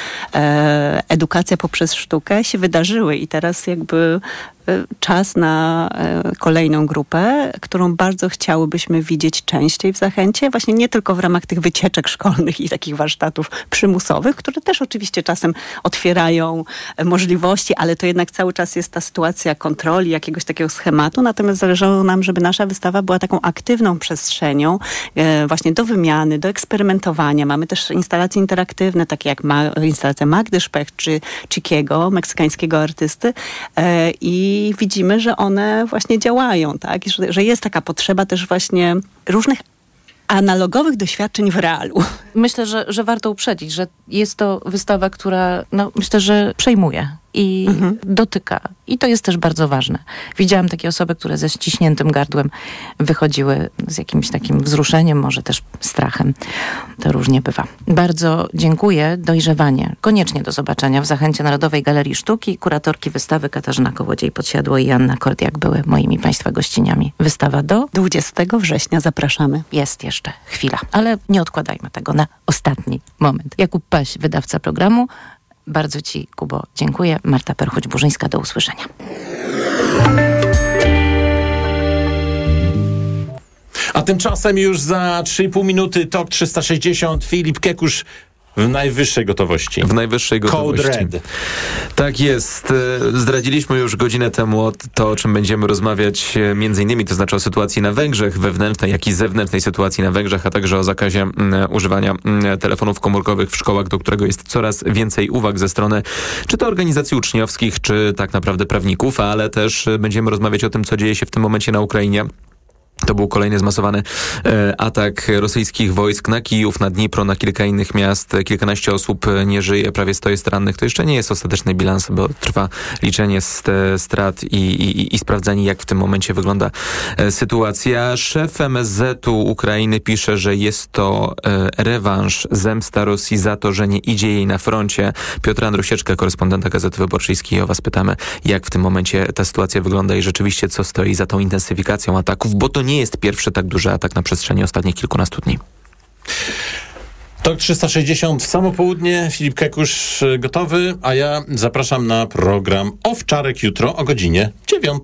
edukacja poprzez sztukę się wydarzyły i teraz jakby czas na kolejną grupę, którą bardzo chciałybyśmy widzieć częściej w Zachęcie, właśnie nie tylko w ramach tych wycieczek szkolnych i takich warsztatów przymusowych, które też oczywiście czasem otwierają możliwości, ale to jednak cały czas jest ta sytuacja kontroli, jakiegoś takiego schematu, natomiast zależało nam, żeby nasza wystawa była taką aktywną przestrzenią właśnie do wymiany, do eksperymentowania. Mamy też instalacje interaktywne, takie jak instalacja Magdy Specht czy Chikiego, meksykańskiego artysty i widzimy, że one właśnie działają, tak? I że jest taka potrzeba też właśnie różnych analogowych doświadczeń w realu. Myślę, że warto uprzedzić, że jest to wystawa, która myślę, że przejmuje i dotyka. I to jest też bardzo ważne. Widziałam takie osoby, które ze ściśniętym gardłem wychodziły z jakimś takim wzruszeniem, może też strachem. To różnie bywa. Bardzo dziękuję. Dojrzewanie. Koniecznie do zobaczenia w Zachęcie Narodowej Galerii Sztuki. Kuratorki wystawy Katarzyna Kołodziej-Podsiadło i Anna Kordiak były moimi Państwa gościniami. Wystawa do 20 września. Zapraszamy. Jest jeszcze chwila, ale nie odkładajmy tego na ostatni moment. Jakub Paś, wydawca programu. Bardzo Ci, Kubo, dziękuję. Marta Perchuć-Burzyńska, do usłyszenia. A tymczasem już za 3,5 minuty TOK 360 Filip Kekusz w najwyższej gotowości. W najwyższej gotowości. Code Red. Tak jest. Zdradziliśmy już godzinę temu to, o czym będziemy rozmawiać między innymi, to znaczy o sytuacji na Węgrzech, wewnętrznej, jak i zewnętrznej sytuacji na Węgrzech, a także o zakazie używania telefonów komórkowych w szkołach, do którego jest coraz więcej uwag ze strony czy to organizacji uczniowskich, czy tak naprawdę prawników, ale też będziemy rozmawiać o tym, co dzieje się w tym momencie na Ukrainie. To był kolejny zmasowany atak rosyjskich wojsk na Kijów, na Dnipro, na kilka innych miast. Kilkanaście osób nie żyje, prawie 100 jest rannych. To jeszcze nie jest ostateczny bilans, bo trwa liczenie strat i sprawdzanie, jak w tym momencie wygląda sytuacja. Szef MSZ-u Ukrainy pisze, że jest to rewanż, zemsta Rosji za to, że nie idzie jej na froncie. Piotr Andrusieczka, korespondenta Gazety Wyborczej z Kijowa, spytamy, jak w tym momencie ta sytuacja wygląda i rzeczywiście co stoi za tą intensyfikacją ataków, bo to nie jest pierwszy tak duży atak na przestrzeni ostatnich kilkunastu dni. TOK 360 w samo południe. Filip Kekusz gotowy, a ja zapraszam na program Owczarek jutro o godzinie 9.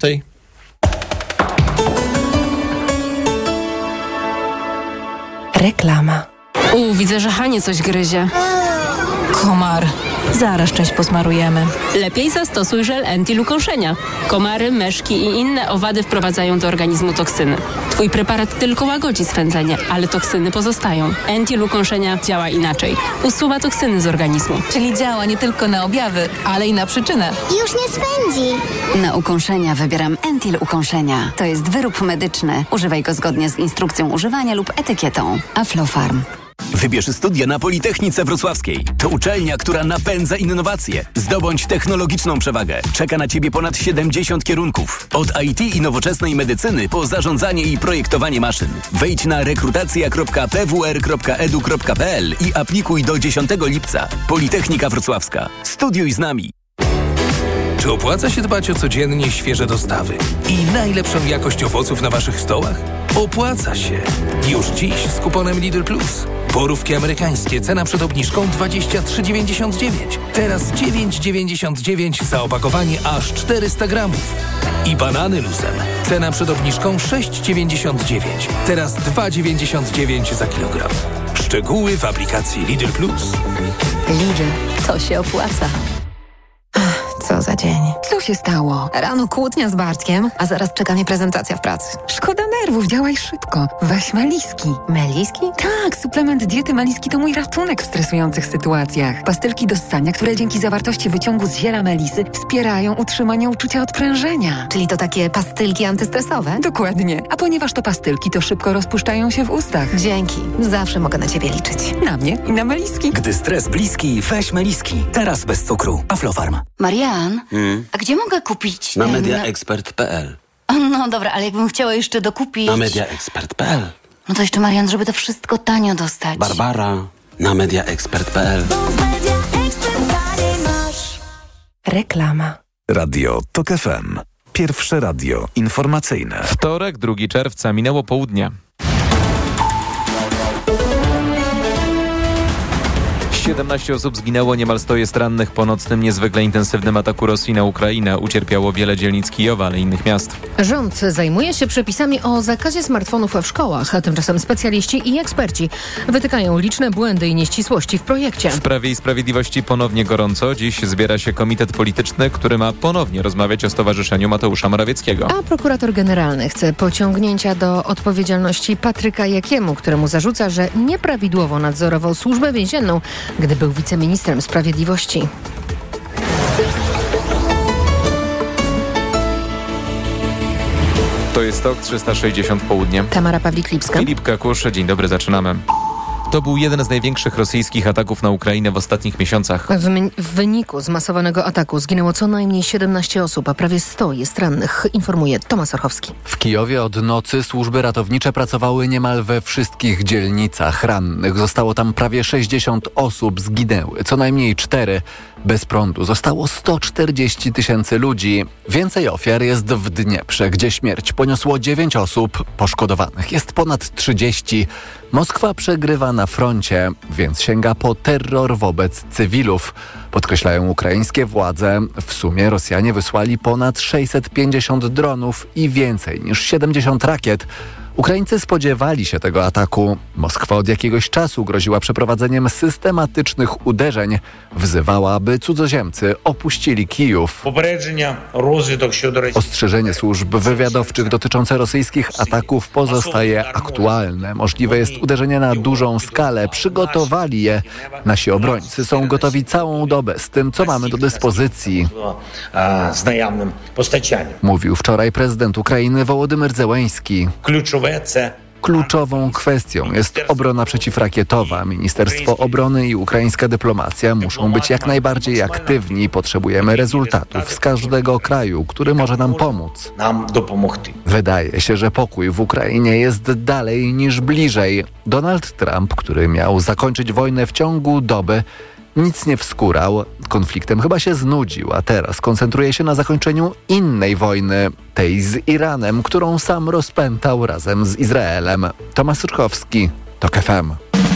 Reklama. Widzę, że Hanie coś gryzie. Komar. Zaraz część posmarujemy. Lepiej zastosuj żel anti-lukąszenia. Komary, myszki i inne owady wprowadzają do organizmu toksyny. Twój preparat tylko łagodzi swędzenie, ale toksyny pozostają. Anti-lukąszenia działa inaczej. Usuwa toksyny z organizmu. Czyli działa nie tylko na objawy, ale i na przyczynę. Już nie swędzi. Na ukąszenia wybieram Entil Ukąszenia. To jest wyrób medyczny. Używaj go zgodnie z instrukcją używania lub etykietą. Aflofarm. Wybierz studia na Politechnice Wrocławskiej. To uczelnia, która napędza innowacje. Zdobądź technologiczną przewagę. Czeka na Ciebie ponad 70 kierunków. Od IT i nowoczesnej medycyny po zarządzanie i projektowanie maszyn. Wejdź na rekrutacja.pwr.edu.pl i aplikuj do 10 lipca. Politechnika Wrocławska. Studiuj z nami. Czy opłaca się dbać o codziennie świeże dostawy i najlepszą jakość owoców na Waszych stołach? Opłaca się. Już dziś z kuponem Lidl Plus. Borówki amerykańskie, cena przed obniżką 23,99. Teraz 9,99 za opakowanie aż 400 gramów. I banany luzem. Cena przed obniżką 6,99. Teraz 2,99 za kilogram. Szczegóły w aplikacji Lidl Plus. Lidl, to się opłaca. Co za dzień. dzień. Co się stało? Rano kłótnia z Bartkiem, a zaraz czeka mnie prezentacja w pracy. Szkoda nerwów, działaj szybko. Weź Meliski. Meliski? Tak, suplement diety Meliski to mój ratunek w stresujących sytuacjach. Pastylki do ssania, które dzięki zawartości wyciągu z ziela melisy wspierają utrzymanie uczucia odprężenia. Czyli to takie pastylki antystresowe? Dokładnie. A ponieważ to pastylki, to szybko rozpuszczają się w ustach. Dzięki. Zawsze mogę na ciebie liczyć. Na mnie i na Meliski. Gdy stres bliski, weź Meliski. Teraz bez cukru. Aflofarm. Marian, a gdzie mogę kupić Na mediaexpert.pl. No dobra, ale jakbym chciała jeszcze dokupić... Na mediaexpert.pl. No to jeszcze, Marian, żeby to wszystko tanio dostać. Barbara. Na mediaexpert.pl. Reklama. Radio TOK FM. Pierwsze radio informacyjne. Wtorek, 2 czerwca, minęło południe. 17 osób zginęło, niemal 100 jest rannych po nocnym, niezwykle intensywnym ataku Rosji na Ukrainę. Ucierpiało wiele dzielnic Kijowa, ale i innych miast. Rząd zajmuje się przepisami o zakazie smartfonów w szkołach, a tymczasem specjaliści i eksperci wytykają liczne błędy i nieścisłości w projekcie. W Prawie i Sprawiedliwości ponownie gorąco. Dziś zbiera się komitet polityczny, który ma ponownie rozmawiać o stowarzyszeniu Mateusza Morawieckiego. A prokurator generalny chce pociągnięcia do odpowiedzialności Patryka Jakiemu, któremu zarzuca, że nieprawidłowo nadzorował Służbę Więzienną, gdy był wiceministrem sprawiedliwości. To jest TOK 360 południe. Tamara Pawlik-Lipska. Filip Kakusz, dzień dobry, zaczynamy. To był jeden z największych rosyjskich ataków na Ukrainę w ostatnich miesiącach. W wyniku zmasowanego ataku zginęło co najmniej 17 osób, a prawie 100 jest rannych, informuje Tomasz Orchowski. W Kijowie od nocy służby ratownicze pracowały niemal we wszystkich dzielnicach. Rannych zostało tam prawie 60 osób, zginęły co najmniej 4. Bez prądu zostało 140 000 ludzi. Więcej ofiar jest w Dnieprze, gdzie śmierć poniosło 9 osób, poszkodowanych jest ponad 30. Moskwa przegrywa na froncie, więc sięga po terror wobec cywilów, podkreślają ukraińskie władze. W sumie Rosjanie wysłali ponad 650 dronów i więcej niż 70 rakiet. Ukraińcy spodziewali się tego ataku. Moskwa od jakiegoś czasu groziła przeprowadzeniem systematycznych uderzeń. Wzywała, aby cudzoziemcy opuścili Kijów. Ostrzeżenie służb wywiadowczych dotyczące rosyjskich ataków pozostaje aktualne. Możliwe jest uderzenie na dużą skalę. Przygotowali je. Nasi obrońcy są gotowi całą dobę z tym, co mamy do dyspozycji. Mówił wczoraj prezydent Ukrainy Wołodymyr Zełenski. Kluczową kwestią jest obrona przeciwrakietowa. Ministerstwo Obrony i ukraińska dyplomacja muszą być jak najbardziej aktywni. Potrzebujemy rezultatów z każdego kraju, który może nam pomóc. Wydaje się, że pokój w Ukrainie jest dalej niż bliżej. Donald Trump, który miał zakończyć wojnę w ciągu doby, nic nie wskórał. Konfliktem chyba się znudził, a teraz koncentruje się na zakończeniu innej wojny, tej z Iranem, którą sam rozpętał razem z Izraelem. Tomasz Urchowski, TOK FM.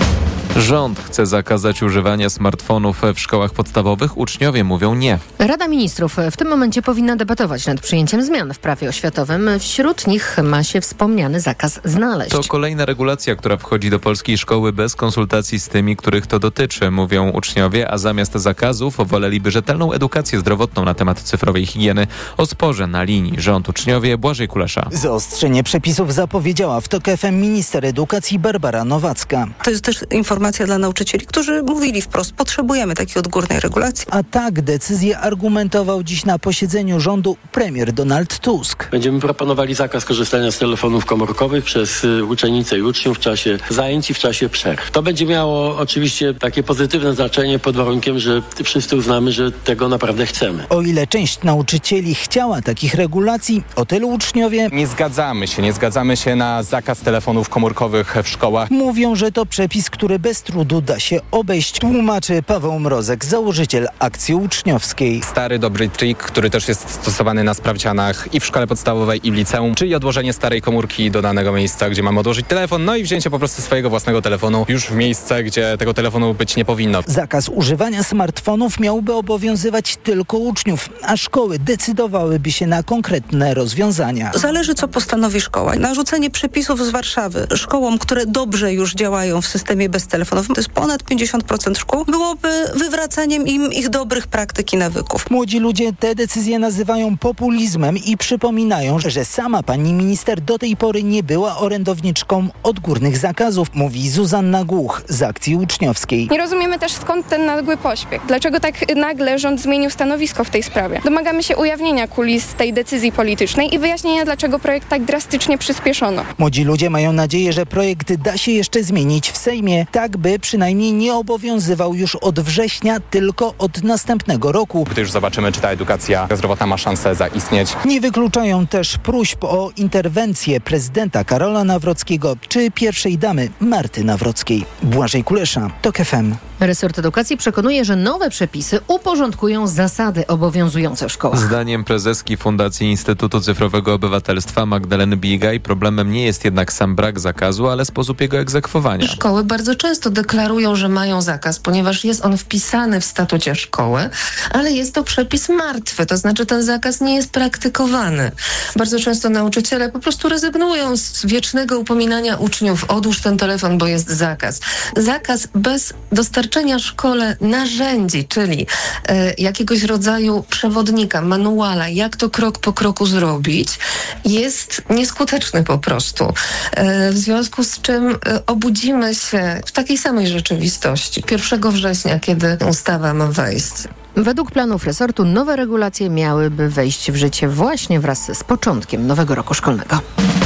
Rząd chce zakazać używania smartfonów w szkołach podstawowych. Uczniowie mówią nie. Rada Ministrów w tym momencie powinna debatować nad przyjęciem zmian w prawie oświatowym. Wśród nich ma się wspomniany zakaz znaleźć. To kolejna regulacja, która wchodzi do polskiej szkoły bez konsultacji z tymi, których to dotyczy, mówią uczniowie, a zamiast zakazów woleliby rzetelną edukację zdrowotną na temat cyfrowej higieny. O sporze na linii rząd-uczniowie Błażej Kulesza. Zaostrzenie przepisów zapowiedziała w TOK FM minister edukacji Barbara Nowacka. To jest też informacja dla nauczycieli, którzy mówili wprost, potrzebujemy takiej odgórnej regulacji. A tak decyzję argumentował dziś na posiedzeniu rządu premier Donald Tusk. Będziemy proponowali zakaz korzystania z telefonów komórkowych przez uczennice i uczniów w czasie zajęć i w czasie przerw. To będzie miało oczywiście takie pozytywne znaczenie pod warunkiem, że wszyscy uznamy, że tego naprawdę chcemy. O ile część nauczycieli chciała takich regulacji, o tyle uczniowie nie zgadzamy się na zakaz telefonów komórkowych w szkołach. Mówią, że to przepis, który bez trudu da się obejść, tłumaczy Paweł Mrozek, założyciel akcji uczniowskiej. Stary, dobry trik, który też jest stosowany na sprawdzianach i w szkole podstawowej, i w liceum, czyli odłożenie starej komórki do danego miejsca, gdzie mamy odłożyć telefon, no i wzięcie po prostu swojego własnego telefonu już w miejsce, gdzie tego telefonu być nie powinno. Zakaz używania smartfonów miałby obowiązywać tylko uczniów, a szkoły decydowałyby się na konkretne rozwiązania. Zależy, co postanowi szkoła. Narzucenie przepisów z Warszawy szkołom, które dobrze już działają w systemie bez telefonu, telefonów. To jest ponad 50% szkół. Byłoby wywracaniem im ich dobrych praktyk i nawyków. Młodzi ludzie te decyzje nazywają populizmem i przypominają, że sama pani minister do tej pory nie była orędowniczką odgórnych zakazów, mówi Zuzanna Głuch z Akcji Uczniowskiej. Nie rozumiemy też, skąd ten nagły pośpiech. Dlaczego tak nagle rząd zmienił stanowisko w tej sprawie? Domagamy się ujawnienia kulis tej decyzji politycznej i wyjaśnienia, dlaczego projekt tak drastycznie przyspieszono. Młodzi ludzie mają nadzieję, że projekt da się jeszcze zmienić w Sejmie, tak by przynajmniej nie obowiązywał już od września, tylko od następnego roku. Gdy już zobaczymy, czy ta edukacja zdrowotna ma szansę zaistnieć. Nie wykluczają też próśb o interwencję prezydenta Karola Nawrockiego czy pierwszej damy Marty Nawrockiej. Błażej Kulesza, TOK FM. Resort Edukacji przekonuje, że nowe przepisy uporządkują zasady obowiązujące w szkołach. Zdaniem prezeski Fundacji Instytutu Cyfrowego Obywatelstwa Magdaleny Biegaj problemem nie jest jednak sam brak zakazu, ale sposób jego egzekwowania. Szkoły bardzo często deklarują, że mają zakaz, ponieważ jest on wpisany w statucie szkoły, ale jest to przepis martwy, to znaczy ten zakaz nie jest praktykowany. Bardzo często nauczyciele po prostu rezygnują z wiecznego upominania uczniów: odłóż ten telefon, bo jest zakaz. Zakaz bez dostarczenia szkole narzędzi, czyli jakiegoś rodzaju przewodnika, manuala, jak to krok po kroku zrobić, jest nieskuteczny po prostu. W związku z czym obudzimy się w takiej samej rzeczywistości 1 września, kiedy ustawa ma wejść. Według planów resortu nowe regulacje miałyby wejść w życie właśnie wraz z początkiem nowego roku szkolnego.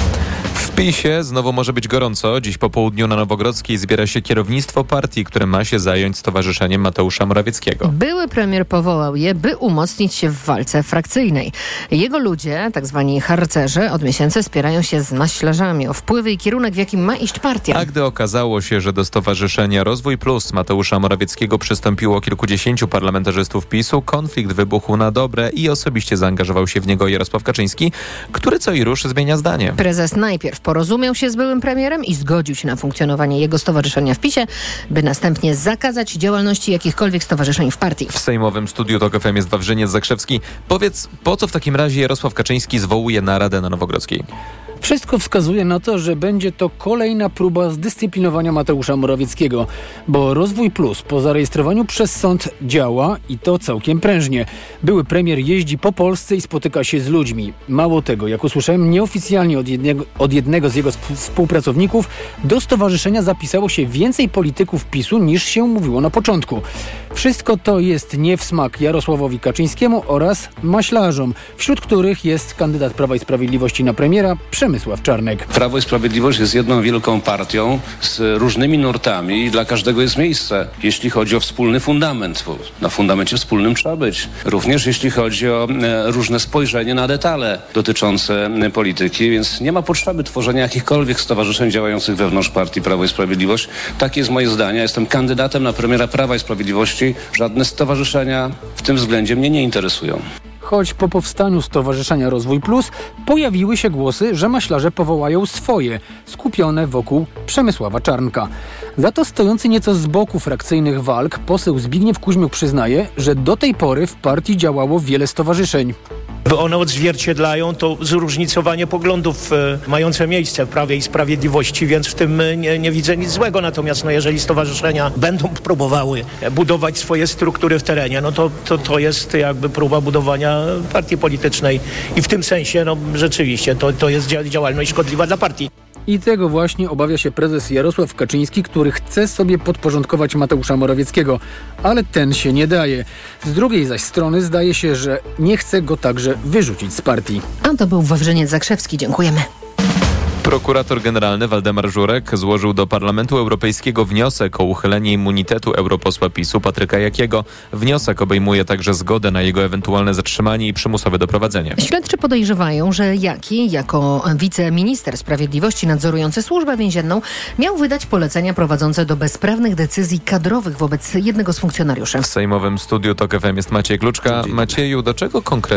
W PiS-ie znowu może być gorąco. Dziś po południu na Nowogrodzkiej zbiera się kierownictwo partii, które ma się zająć stowarzyszeniem Mateusza Morawieckiego. Były premier powołał je, by umocnić się w walce frakcyjnej. Jego ludzie, tak zwani harcerze, od miesięcy spierają się z maślarzami o wpływy i kierunek, w jakim ma iść partia. A gdy okazało się, że do Stowarzyszenia Rozwój Plus Mateusza Morawieckiego przystąpiło kilkudziesięciu parlamentarzystów PiS-u, konflikt wybuchł na dobre i osobiście zaangażował się w niego Jarosław Kaczyński, który co i rusz zmienia zdanie. Prezes najpierw porozumiał się z byłym premierem i zgodził się na funkcjonowanie jego stowarzyszenia w PiS-ie, by następnie zakazać działalności jakichkolwiek stowarzyszeń w partii. W sejmowym studiu TOK FM jest Wawrzyniec Zakrzewski. Powiedz, po co w takim razie Jarosław Kaczyński zwołuje naradę na Nowogrodzkiej? Wszystko wskazuje na to, że będzie to kolejna próba zdyscyplinowania Mateusza Morawieckiego, bo Rozwój Plus po zarejestrowaniu przez sąd działa i to całkiem prężnie. Były premier jeździ po Polsce i spotyka się z ludźmi. Mało tego, jak usłyszałem nieoficjalnie od jednego z jego współpracowników, do stowarzyszenia zapisało się więcej polityków PiS-u niż się mówiło na początku. Wszystko to jest nie w smak Jarosławowi Kaczyńskiemu oraz maślarzom, wśród których jest kandydat Prawa i Sprawiedliwości na premiera Przemysław Czarnek. Prawo i Sprawiedliwość jest jedną wielką partią z różnymi nurtami i dla każdego jest miejsce, jeśli chodzi o wspólny fundament. Bo na fundamencie wspólnym trzeba być. Również jeśli chodzi o różne spojrzenie na detale dotyczące polityki, więc nie ma potrzeby tworzenia jakichkolwiek stowarzyszeń działających wewnątrz partii Prawo i Sprawiedliwość. Takie jest moje zdanie. Jestem kandydatem na premiera Prawa i Sprawiedliwości. Żadne stowarzyszenia w tym względzie mnie nie interesują. Choć po powstaniu Stowarzyszenia Rozwój Plus pojawiły się głosy, że maślarze powołają swoje, skupione wokół Przemysława Czarnka. Za to stojący nieco z boku frakcyjnych walk poseł Zbigniew Kuźmiuk przyznaje, że do tej pory w partii działało wiele stowarzyszeń. Bo one odzwierciedlają to zróżnicowanie poglądów mające miejsce w Prawie i Sprawiedliwości, więc w tym nie widzę nic złego. Natomiast jeżeli stowarzyszenia będą próbowały budować swoje struktury w terenie, to jest jakby próba budowania partii politycznej i w tym sensie rzeczywiście to jest działalność szkodliwa dla partii. I tego właśnie obawia się prezes Jarosław Kaczyński, który chce sobie podporządkować Mateusza Morawieckiego, ale ten się nie daje. Z drugiej zaś strony zdaje się, że nie chce go także wyrzucić z partii. A to był Wawrzyniec Zakrzewski. Dziękujemy. Prokurator generalny Waldemar Żurek złożył do Parlamentu Europejskiego wniosek o uchylenie immunitetu europosła PiS-u Patryka Jakiego. Wniosek obejmuje także zgodę na jego ewentualne zatrzymanie i przymusowe doprowadzenie. Śledczy podejrzewają, że Jaki, jako wiceminister sprawiedliwości nadzorujący służbę więzienną, miał wydać polecenia prowadzące do bezprawnych decyzji kadrowych wobec jednego z funkcjonariuszy. W sejmowym studiu TOK FM jest Maciej Kluczka. Macieju, do czego konkretnie jest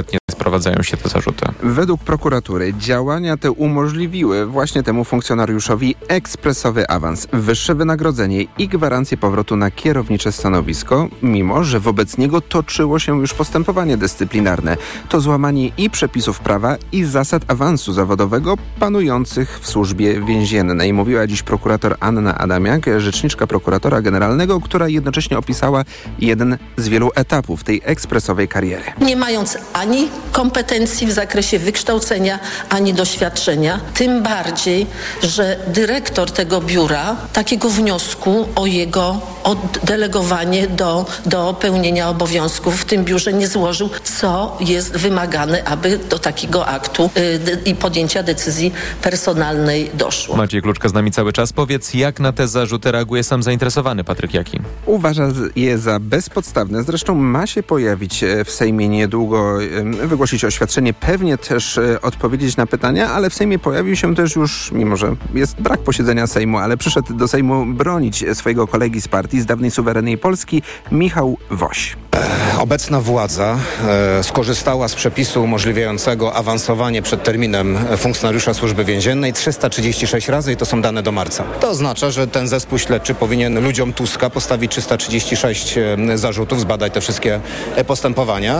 sprowadzają się te zarzuty? Według prokuratury działania te umożliwiły właśnie temu funkcjonariuszowi ekspresowy awans, wyższe wynagrodzenie i gwarancję powrotu na kierownicze stanowisko, mimo że wobec niego toczyło się już postępowanie dyscyplinarne. To złamanie i przepisów prawa, i zasad awansu zawodowego panujących w służbie więziennej, mówiła dziś prokurator Anna Adamiak, rzeczniczka prokuratora generalnego, która jednocześnie opisała jeden z wielu etapów tej ekspresowej kariery. Nie mając ani kompetencji w zakresie wykształcenia, ani doświadczenia, tym bardziej, że dyrektor tego biura takiego wniosku o jego oddelegowanie do pełnienia obowiązków w tym biurze nie złożył, co jest wymagane, aby do takiego aktu i podjęcia decyzji personalnej doszło. Maciej Kluczka z nami cały czas. Powiedz, jak na te zarzuty reaguje sam zainteresowany Patryk Jaki? Uważa je za bezpodstawne. Zresztą ma się pojawić w Sejmie niedługo, wygłosić oświadczenie, pewnie też odpowiedzieć na pytania, ale w Sejmie pojawił się też już, mimo że jest brak posiedzenia Sejmu, ale przyszedł do Sejmu bronić swojego kolegi z partii, z dawnej suwerennej Polski, Michał Woś. Obecna władza skorzystała z przepisu umożliwiającego awansowanie przed terminem funkcjonariusza Służby Więziennej 336 razy i to są dane do marca. To oznacza, że ten zespół śledczy powinien ludziom Tuska postawić 336 zarzutów, zbadać te wszystkie postępowania.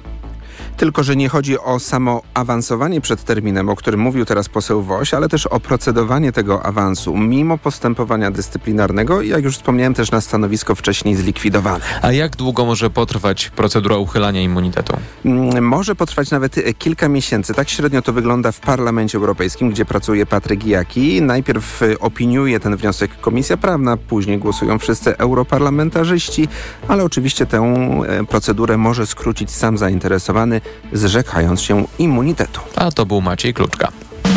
Tylko że nie chodzi o samo awansowanie przed terminem, o którym mówił teraz poseł Woś, ale też o procedowanie tego awansu, mimo postępowania dyscyplinarnego i, jak już wspomniałem, też na stanowisko wcześniej zlikwidowane. A jak długo może potrwać procedura uchylania immunitetu? Może potrwać nawet kilka miesięcy. Tak średnio to wygląda w Parlamencie Europejskim, gdzie pracuje Patryk Jaki. Najpierw opiniuje ten wniosek Komisja Prawna, później głosują wszyscy europarlamentarzyści, ale oczywiście tę procedurę może skrócić sam zainteresowany, zrzekając się immunitetu. A to był Maciej Kluczka.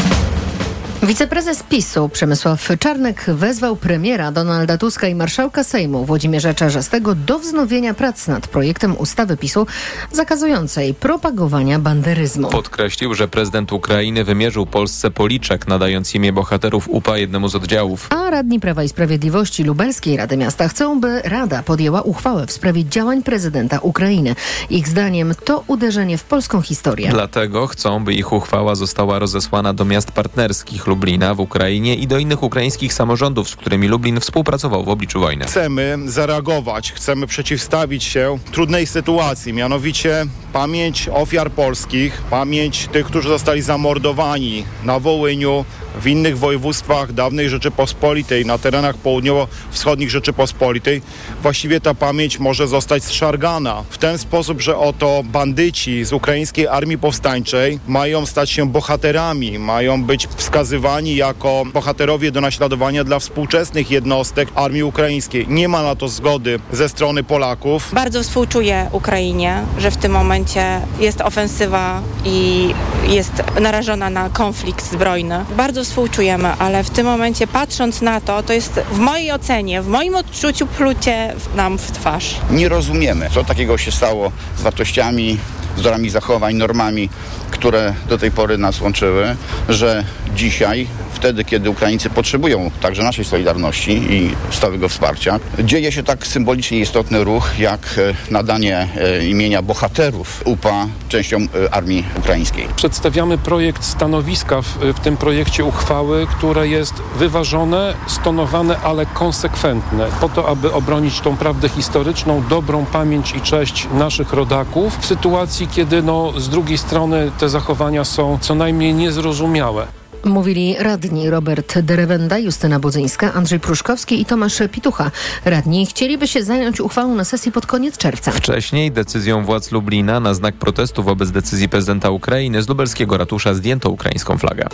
Wiceprezes PiS-u Przemysław Czarnek wezwał premiera Donalda Tuska i marszałka Sejmu Włodzimierza Czarzastego do wznowienia prac nad projektem ustawy PiS-u zakazującej propagowania banderyzmu. Podkreślił, że prezydent Ukrainy wymierzył Polsce policzek, nadając imię bohaterów UPA jednemu z oddziałów. A radni Prawa i Sprawiedliwości Lubelskiej Rady Miasta chcą, by Rada podjęła uchwałę w sprawie działań prezydenta Ukrainy. Ich zdaniem to uderzenie w polską historię. Dlatego chcą, by ich uchwała została rozesłana do miast partnerskich Lublina w Ukrainie i do innych ukraińskich samorządów, z którymi Lublin współpracował w obliczu wojny. Chcemy zareagować, chcemy przeciwstawić się trudnej sytuacji, mianowicie pamięć ofiar polskich, pamięć tych, którzy zostali zamordowani na Wołyniu, w innych województwach dawnej Rzeczypospolitej, na terenach południowo-wschodnich Rzeczypospolitej. Właściwie ta pamięć może zostać zszargana w ten sposób, że oto bandyci z ukraińskiej Armii Powstańczej mają stać się bohaterami, mają być wskazywani jako bohaterowie do naśladowania dla współczesnych jednostek Armii Ukraińskiej. Nie ma na to zgody ze strony Polaków. Bardzo współczuję Ukrainie, że w tym momencie jest ofensywa i jest narażona na konflikt zbrojny. Bardzo współczujemy, ale w tym momencie patrząc na to, to jest w mojej ocenie, w moim odczuciu plucie nam w twarz. Nie rozumiemy, co takiego się stało z wartościami, wzorami zachowań, normami, które do tej pory nas łączyły, że dzisiaj, wtedy, kiedy Ukraińcy potrzebują także naszej solidarności i stałego wsparcia, dzieje się tak symbolicznie istotny ruch, jak nadanie imienia bohaterów UPA częściom Armii Ukraińskiej. Przedstawiamy projekt stanowiska w tym projekcie uchwały, które jest wyważone, stonowane, ale konsekwentne, po to, aby obronić tą prawdę historyczną, dobrą pamięć i cześć naszych rodaków w sytuacji, kiedy z drugiej strony te zachowania są co najmniej niezrozumiałe. Mówili radni Robert Derewenda, Justyna Budzyńska, Andrzej Pruszkowski i Tomasz Pitucha. Radni chcieliby się zająć uchwałą na sesji pod koniec czerwca. Wcześniej decyzją władz Lublina na znak protestu wobec decyzji prezydenta Ukrainy z lubelskiego ratusza zdjęto ukraińską flagę.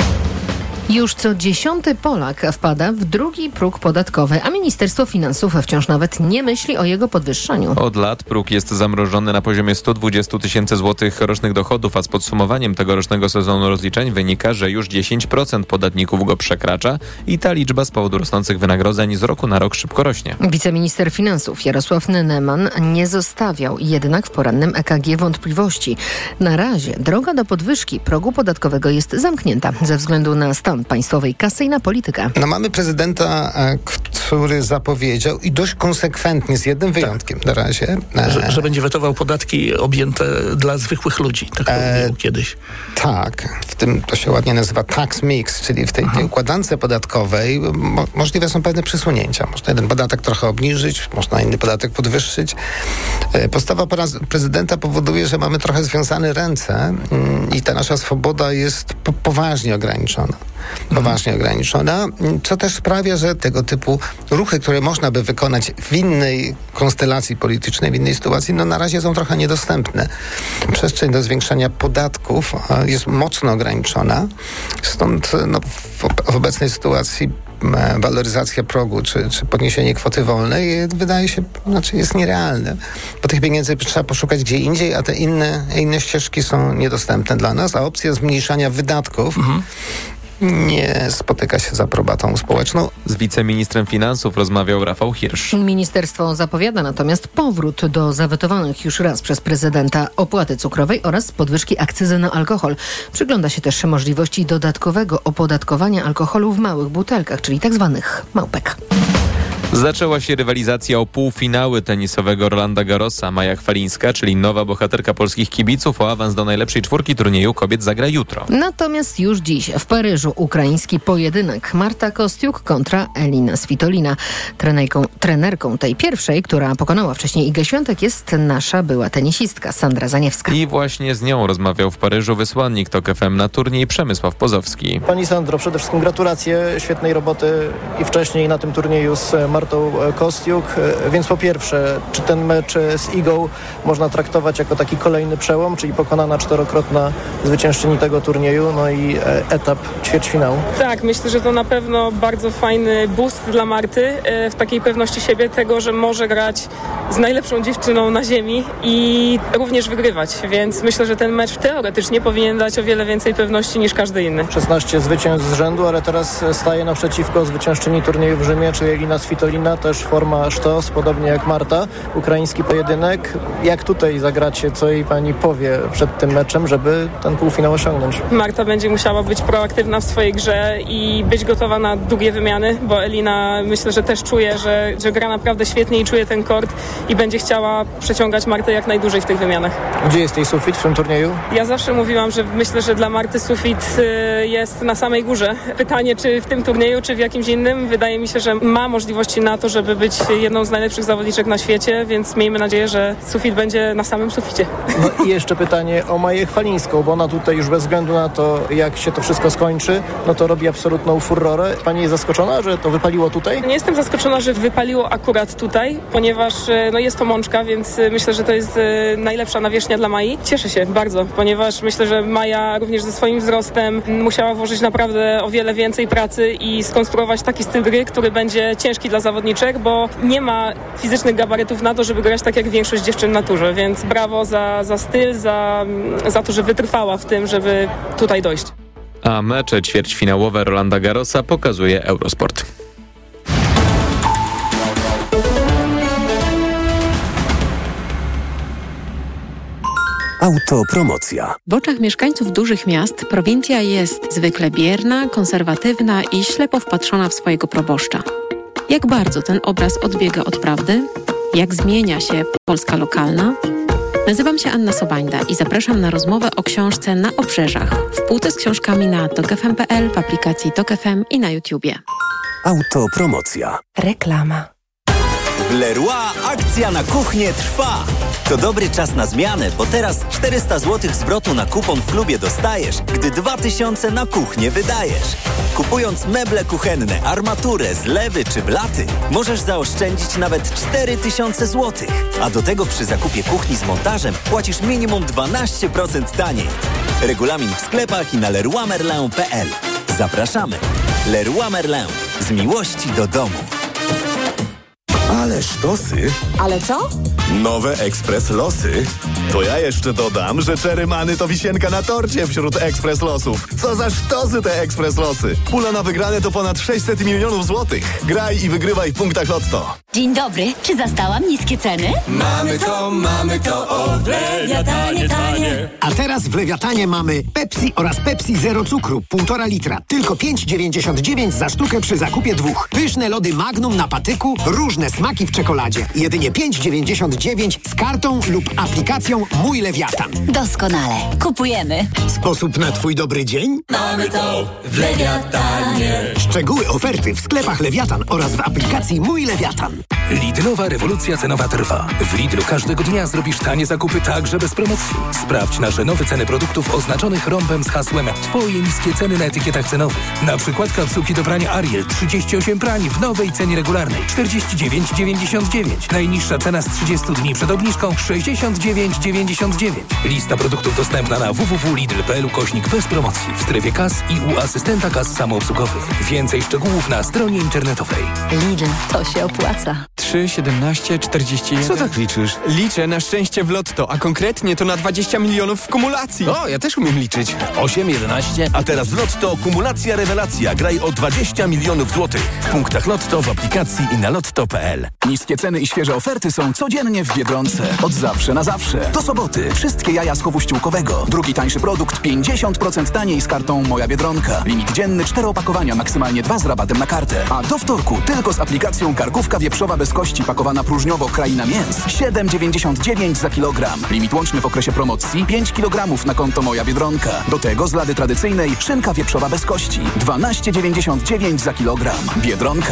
Już co 10. Polak wpada w drugi próg podatkowy, a Ministerstwo Finansów wciąż nawet nie myśli o jego podwyższaniu. Od lat próg jest zamrożony na poziomie 120 tysięcy złotych rocznych dochodów, a z podsumowaniem tegorocznego sezonu rozliczeń wynika, że już 10% podatników go przekracza i ta liczba z powodu rosnących wynagrodzeń z roku na rok szybko rośnie. Wiceminister Finansów Jarosław Neneman nie zostawiał jednak w porannym EKG wątpliwości. Na razie droga do podwyżki progu podatkowego jest zamknięta ze względu na stan Szefan Państwowej Kasy i na politykę. Mamy prezydenta, który zapowiedział i dość konsekwentnie, z jednym wyjątkiem na razie. Że będzie wetował podatki objęte dla zwykłych ludzi, tak to mówił kiedyś. Tak, w tym to się ładnie nazywa tax mix, czyli w tej układance podatkowej możliwe są pewne przesunięcia. Można jeden podatek trochę obniżyć, można inny podatek podwyższyć. Postawa prezydenta powoduje, że mamy trochę związane ręce i ta nasza swoboda jest poważnie ograniczona. Co też sprawia, że tego typu ruchy, które można by wykonać w innej konstelacji politycznej, w innej sytuacji, na razie są trochę niedostępne. Przestrzeń do zwiększania podatków jest mocno ograniczona. Stąd w obecnej sytuacji waloryzacja progu czy podniesienie kwoty wolnej wydaje się, jest nierealne. Bo tych pieniędzy trzeba poszukać gdzie indziej, a te inne ścieżki są niedostępne dla nas, a opcja zmniejszania wydatków nie spotyka się z aprobatą społeczną. Z wiceministrem finansów rozmawiał Rafał Hirsch. Ministerstwo zapowiada natomiast powrót do zawetowanych już raz przez prezydenta opłaty cukrowej oraz podwyżki akcyzy na alkohol. Przygląda się też możliwości dodatkowego opodatkowania alkoholu w małych butelkach, czyli tak zwanych małpek. Zaczęła się rywalizacja o półfinały tenisowego Rolanda Garrosa. Maja Chwalińska, czyli nowa bohaterka polskich kibiców, o awans do najlepszej czwórki turnieju kobiet zagra jutro. Natomiast już dziś w Paryżu ukraiński pojedynek. Marta Kostiuk kontra Elina Svitolina. Trenerką tej pierwszej, która pokonała wcześniej Igę Świątek, jest nasza była tenisistka Sandra Zaniewska. I właśnie z nią rozmawiał w Paryżu wysłannik TOK FM na turniej Przemysław Pozowski. Pani Sandro, przede wszystkim gratulacje świetnej roboty i wcześniej na tym turnieju z Martą Kostiuk. Więc po pierwsze, czy ten mecz z Igą można traktować jako taki kolejny przełom, czyli pokonana 4-krotna zwyciężczyni tego turnieju, i etap ćwierćfinału? Tak, myślę, że to na pewno bardzo fajny boost dla Marty w takiej pewności siebie, tego, że może grać z najlepszą dziewczyną na ziemi i również wygrywać, więc myślę, że ten mecz teoretycznie powinien dać o wiele więcej pewności niż każdy inny. 16 zwycięstw z rzędu, ale teraz staje naprzeciwko zwyciężczyni turnieju w Rzymie, czyli Elina Svitolina, też forma sztos, podobnie jak Marta. Ukraiński pojedynek. Jak tutaj zagracie, co jej pani powie przed tym meczem, żeby ten półfinał osiągnąć? Marta będzie musiała być proaktywna w swojej grze i być gotowa na długie wymiany, bo Elina myślę, że też czuje, że gra naprawdę świetnie i czuje ten kort i będzie chciała przeciągać Martę jak najdłużej w tych wymianach. Gdzie jest jej sufit w tym turnieju? Ja zawsze mówiłam, że myślę, że dla Marty sufit jest na samej górze. Pytanie, czy w tym turnieju, czy w jakimś innym. Wydaje mi się, że ma możliwości na to, żeby być jedną z najlepszych zawodniczek na świecie, więc miejmy nadzieję, że sufit będzie na samym suficie. I jeszcze pytanie o Maję Chwalińską, bo ona tutaj już bez względu na to, jak się to wszystko skończy, to robi absolutną furorę. Pani jest zaskoczona, że to wypaliło tutaj? Nie jestem zaskoczona, że wypaliło akurat tutaj, ponieważ jest to mączka, więc myślę, że to jest najlepsza nawierzchnia dla Mai. Cieszę się bardzo, ponieważ myślę, że Maja również ze swoim wzrostem musiała włożyć naprawdę o wiele więcej pracy i skonstruować taki styl gry, który będzie ciężki dla zawodniczek, bo nie ma fizycznych gabarytów na to, żeby grać tak jak większość dziewczyn na turze, więc brawo za styl, za to, że wytrwała w tym, żeby tutaj dojść. A mecze ćwierćfinałowe Rolanda Garrosa pokazuje Eurosport. Autopromocja. W oczach mieszkańców dużych miast prowincja jest zwykle bierna, konserwatywna i ślepo wpatrzona w swojego proboszcza. Jak bardzo ten obraz odbiega od prawdy? Jak zmienia się Polska lokalna? Nazywam się Anna Sobańda i zapraszam na rozmowę o książce Na obrzeżach w półce z książkami na tokfm.pl, w aplikacji Tok FM i na YouTubie. Autopromocja. Reklama. W Leroy akcja na kuchnię trwa. To dobry czas na zmianę, bo teraz 400 zł zwrotu na kupon w klubie dostajesz, gdy 2000 na kuchnię wydajesz. Kupując meble kuchenne, armaturę, zlewy czy blaty, możesz zaoszczędzić nawet 4000 zł. A do tego przy zakupie kuchni z montażem płacisz minimum 12% taniej. Regulamin w sklepach i na leroymerlin.pl. Zapraszamy. Leroy Merlin. Z miłości do domu. Ale sztosy. Ale co? Nowe Ekspres Losy. To ja jeszcze dodam, że Cherry Money to wisienka na torcie wśród Ekspres Losów. Co za sztosy te Ekspres Losy. Pula na wygrane to ponad 600 milionów złotych. Graj i wygrywaj w punktach Lotto. Dzień dobry, czy zastałam niskie ceny? Mamy to, o, w Lewiatanie tanie. A teraz w Lewiatanie mamy Pepsi oraz Pepsi Zero cukru, 1,5 litra. Tylko 5,99 za sztukę przy zakupie 2. Pyszne lody Magnum na patyku, różne smaki w czekoladzie. Jedynie 5,99 z kartą lub aplikacją Mój Lewiatan. Doskonale. Kupujemy. Sposób na twój dobry dzień? Mamy to w Lewiatanie. Szczegóły oferty w sklepach Lewiatan oraz w aplikacji Mój Lewiatan. Lidlowa rewolucja cenowa trwa. W Lidlu każdego dnia zrobisz tanie zakupy także bez promocji. Sprawdź nasze nowe ceny produktów oznaczonych rąbem z hasłem Twoje niskie ceny na etykietach cenowych. Na przykład kapsułki do prania Ariel 38 prań w nowej cenie regularnej 49,99. Najniższa cena z 30 dni przed obniżką 69,99. Lista produktów dostępna na www.lidl.pl / bez promocji w strefie kas i u asystenta kas samoobsługowych. Więcej szczegółów na stronie internetowej. Lidl, to się opłaca. 3, 17, 41. Co tak liczysz? Liczę na szczęście w lotto, a konkretnie to na 20 milionów w kumulacji. O, ja też umiem liczyć. 8, 11. A teraz w lotto kumulacja rewelacja. Graj o 20 milionów złotych. W punktach lotto, w aplikacji i na lotto.pl. Niskie ceny i świeże oferty są codziennie w Biedronce. Od zawsze na zawsze. Do soboty. Wszystkie jaja z chowu ściółkowego. Drugi tańszy produkt 50% taniej z kartą Moja Biedronka. Limit dzienny 4 opakowania, maksymalnie 2 z rabatem na kartę. A do wtorku tylko z aplikacją karkówka wieprzowa bez kości pakowana próżniowo Kraina Mięs. 7,99 za kilogram. Limit łączny w okresie promocji 5 kg na konto Moja Biedronka. Do tego z lady tradycyjnej szynka wieprzowa bez kości. 12,99 za kilogram. Biedronka.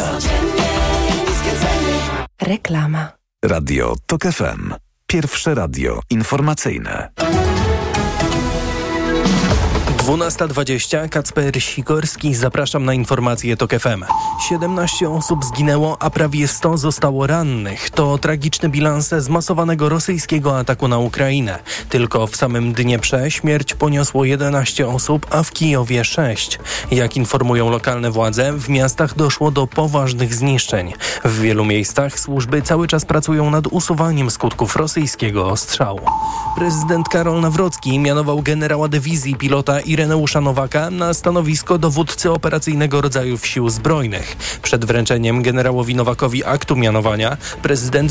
Reklama. Radio TOK FM. Pierwsze radio informacyjne. 12:20, Kacper Sikorski, zapraszam na informacje TOK FM. 17 osób zginęło, a prawie 100 zostało rannych. To tragiczny bilans zmasowanego rosyjskiego ataku na Ukrainę. Tylko w samym Dnieprze śmierć poniosło 11 osób, a w Kijowie 6. Jak informują lokalne władze, w miastach doszło do poważnych zniszczeń. W wielu miejscach służby cały czas pracują nad usuwaniem skutków rosyjskiego ostrzału. Prezydent Karol Nawrocki mianował generała dywizji pilota Ireneusza Nowaka na stanowisko dowódcy operacyjnego rodzajów sił zbrojnych. Przed wręczeniem generałowi Nowakowi aktu mianowania prezydent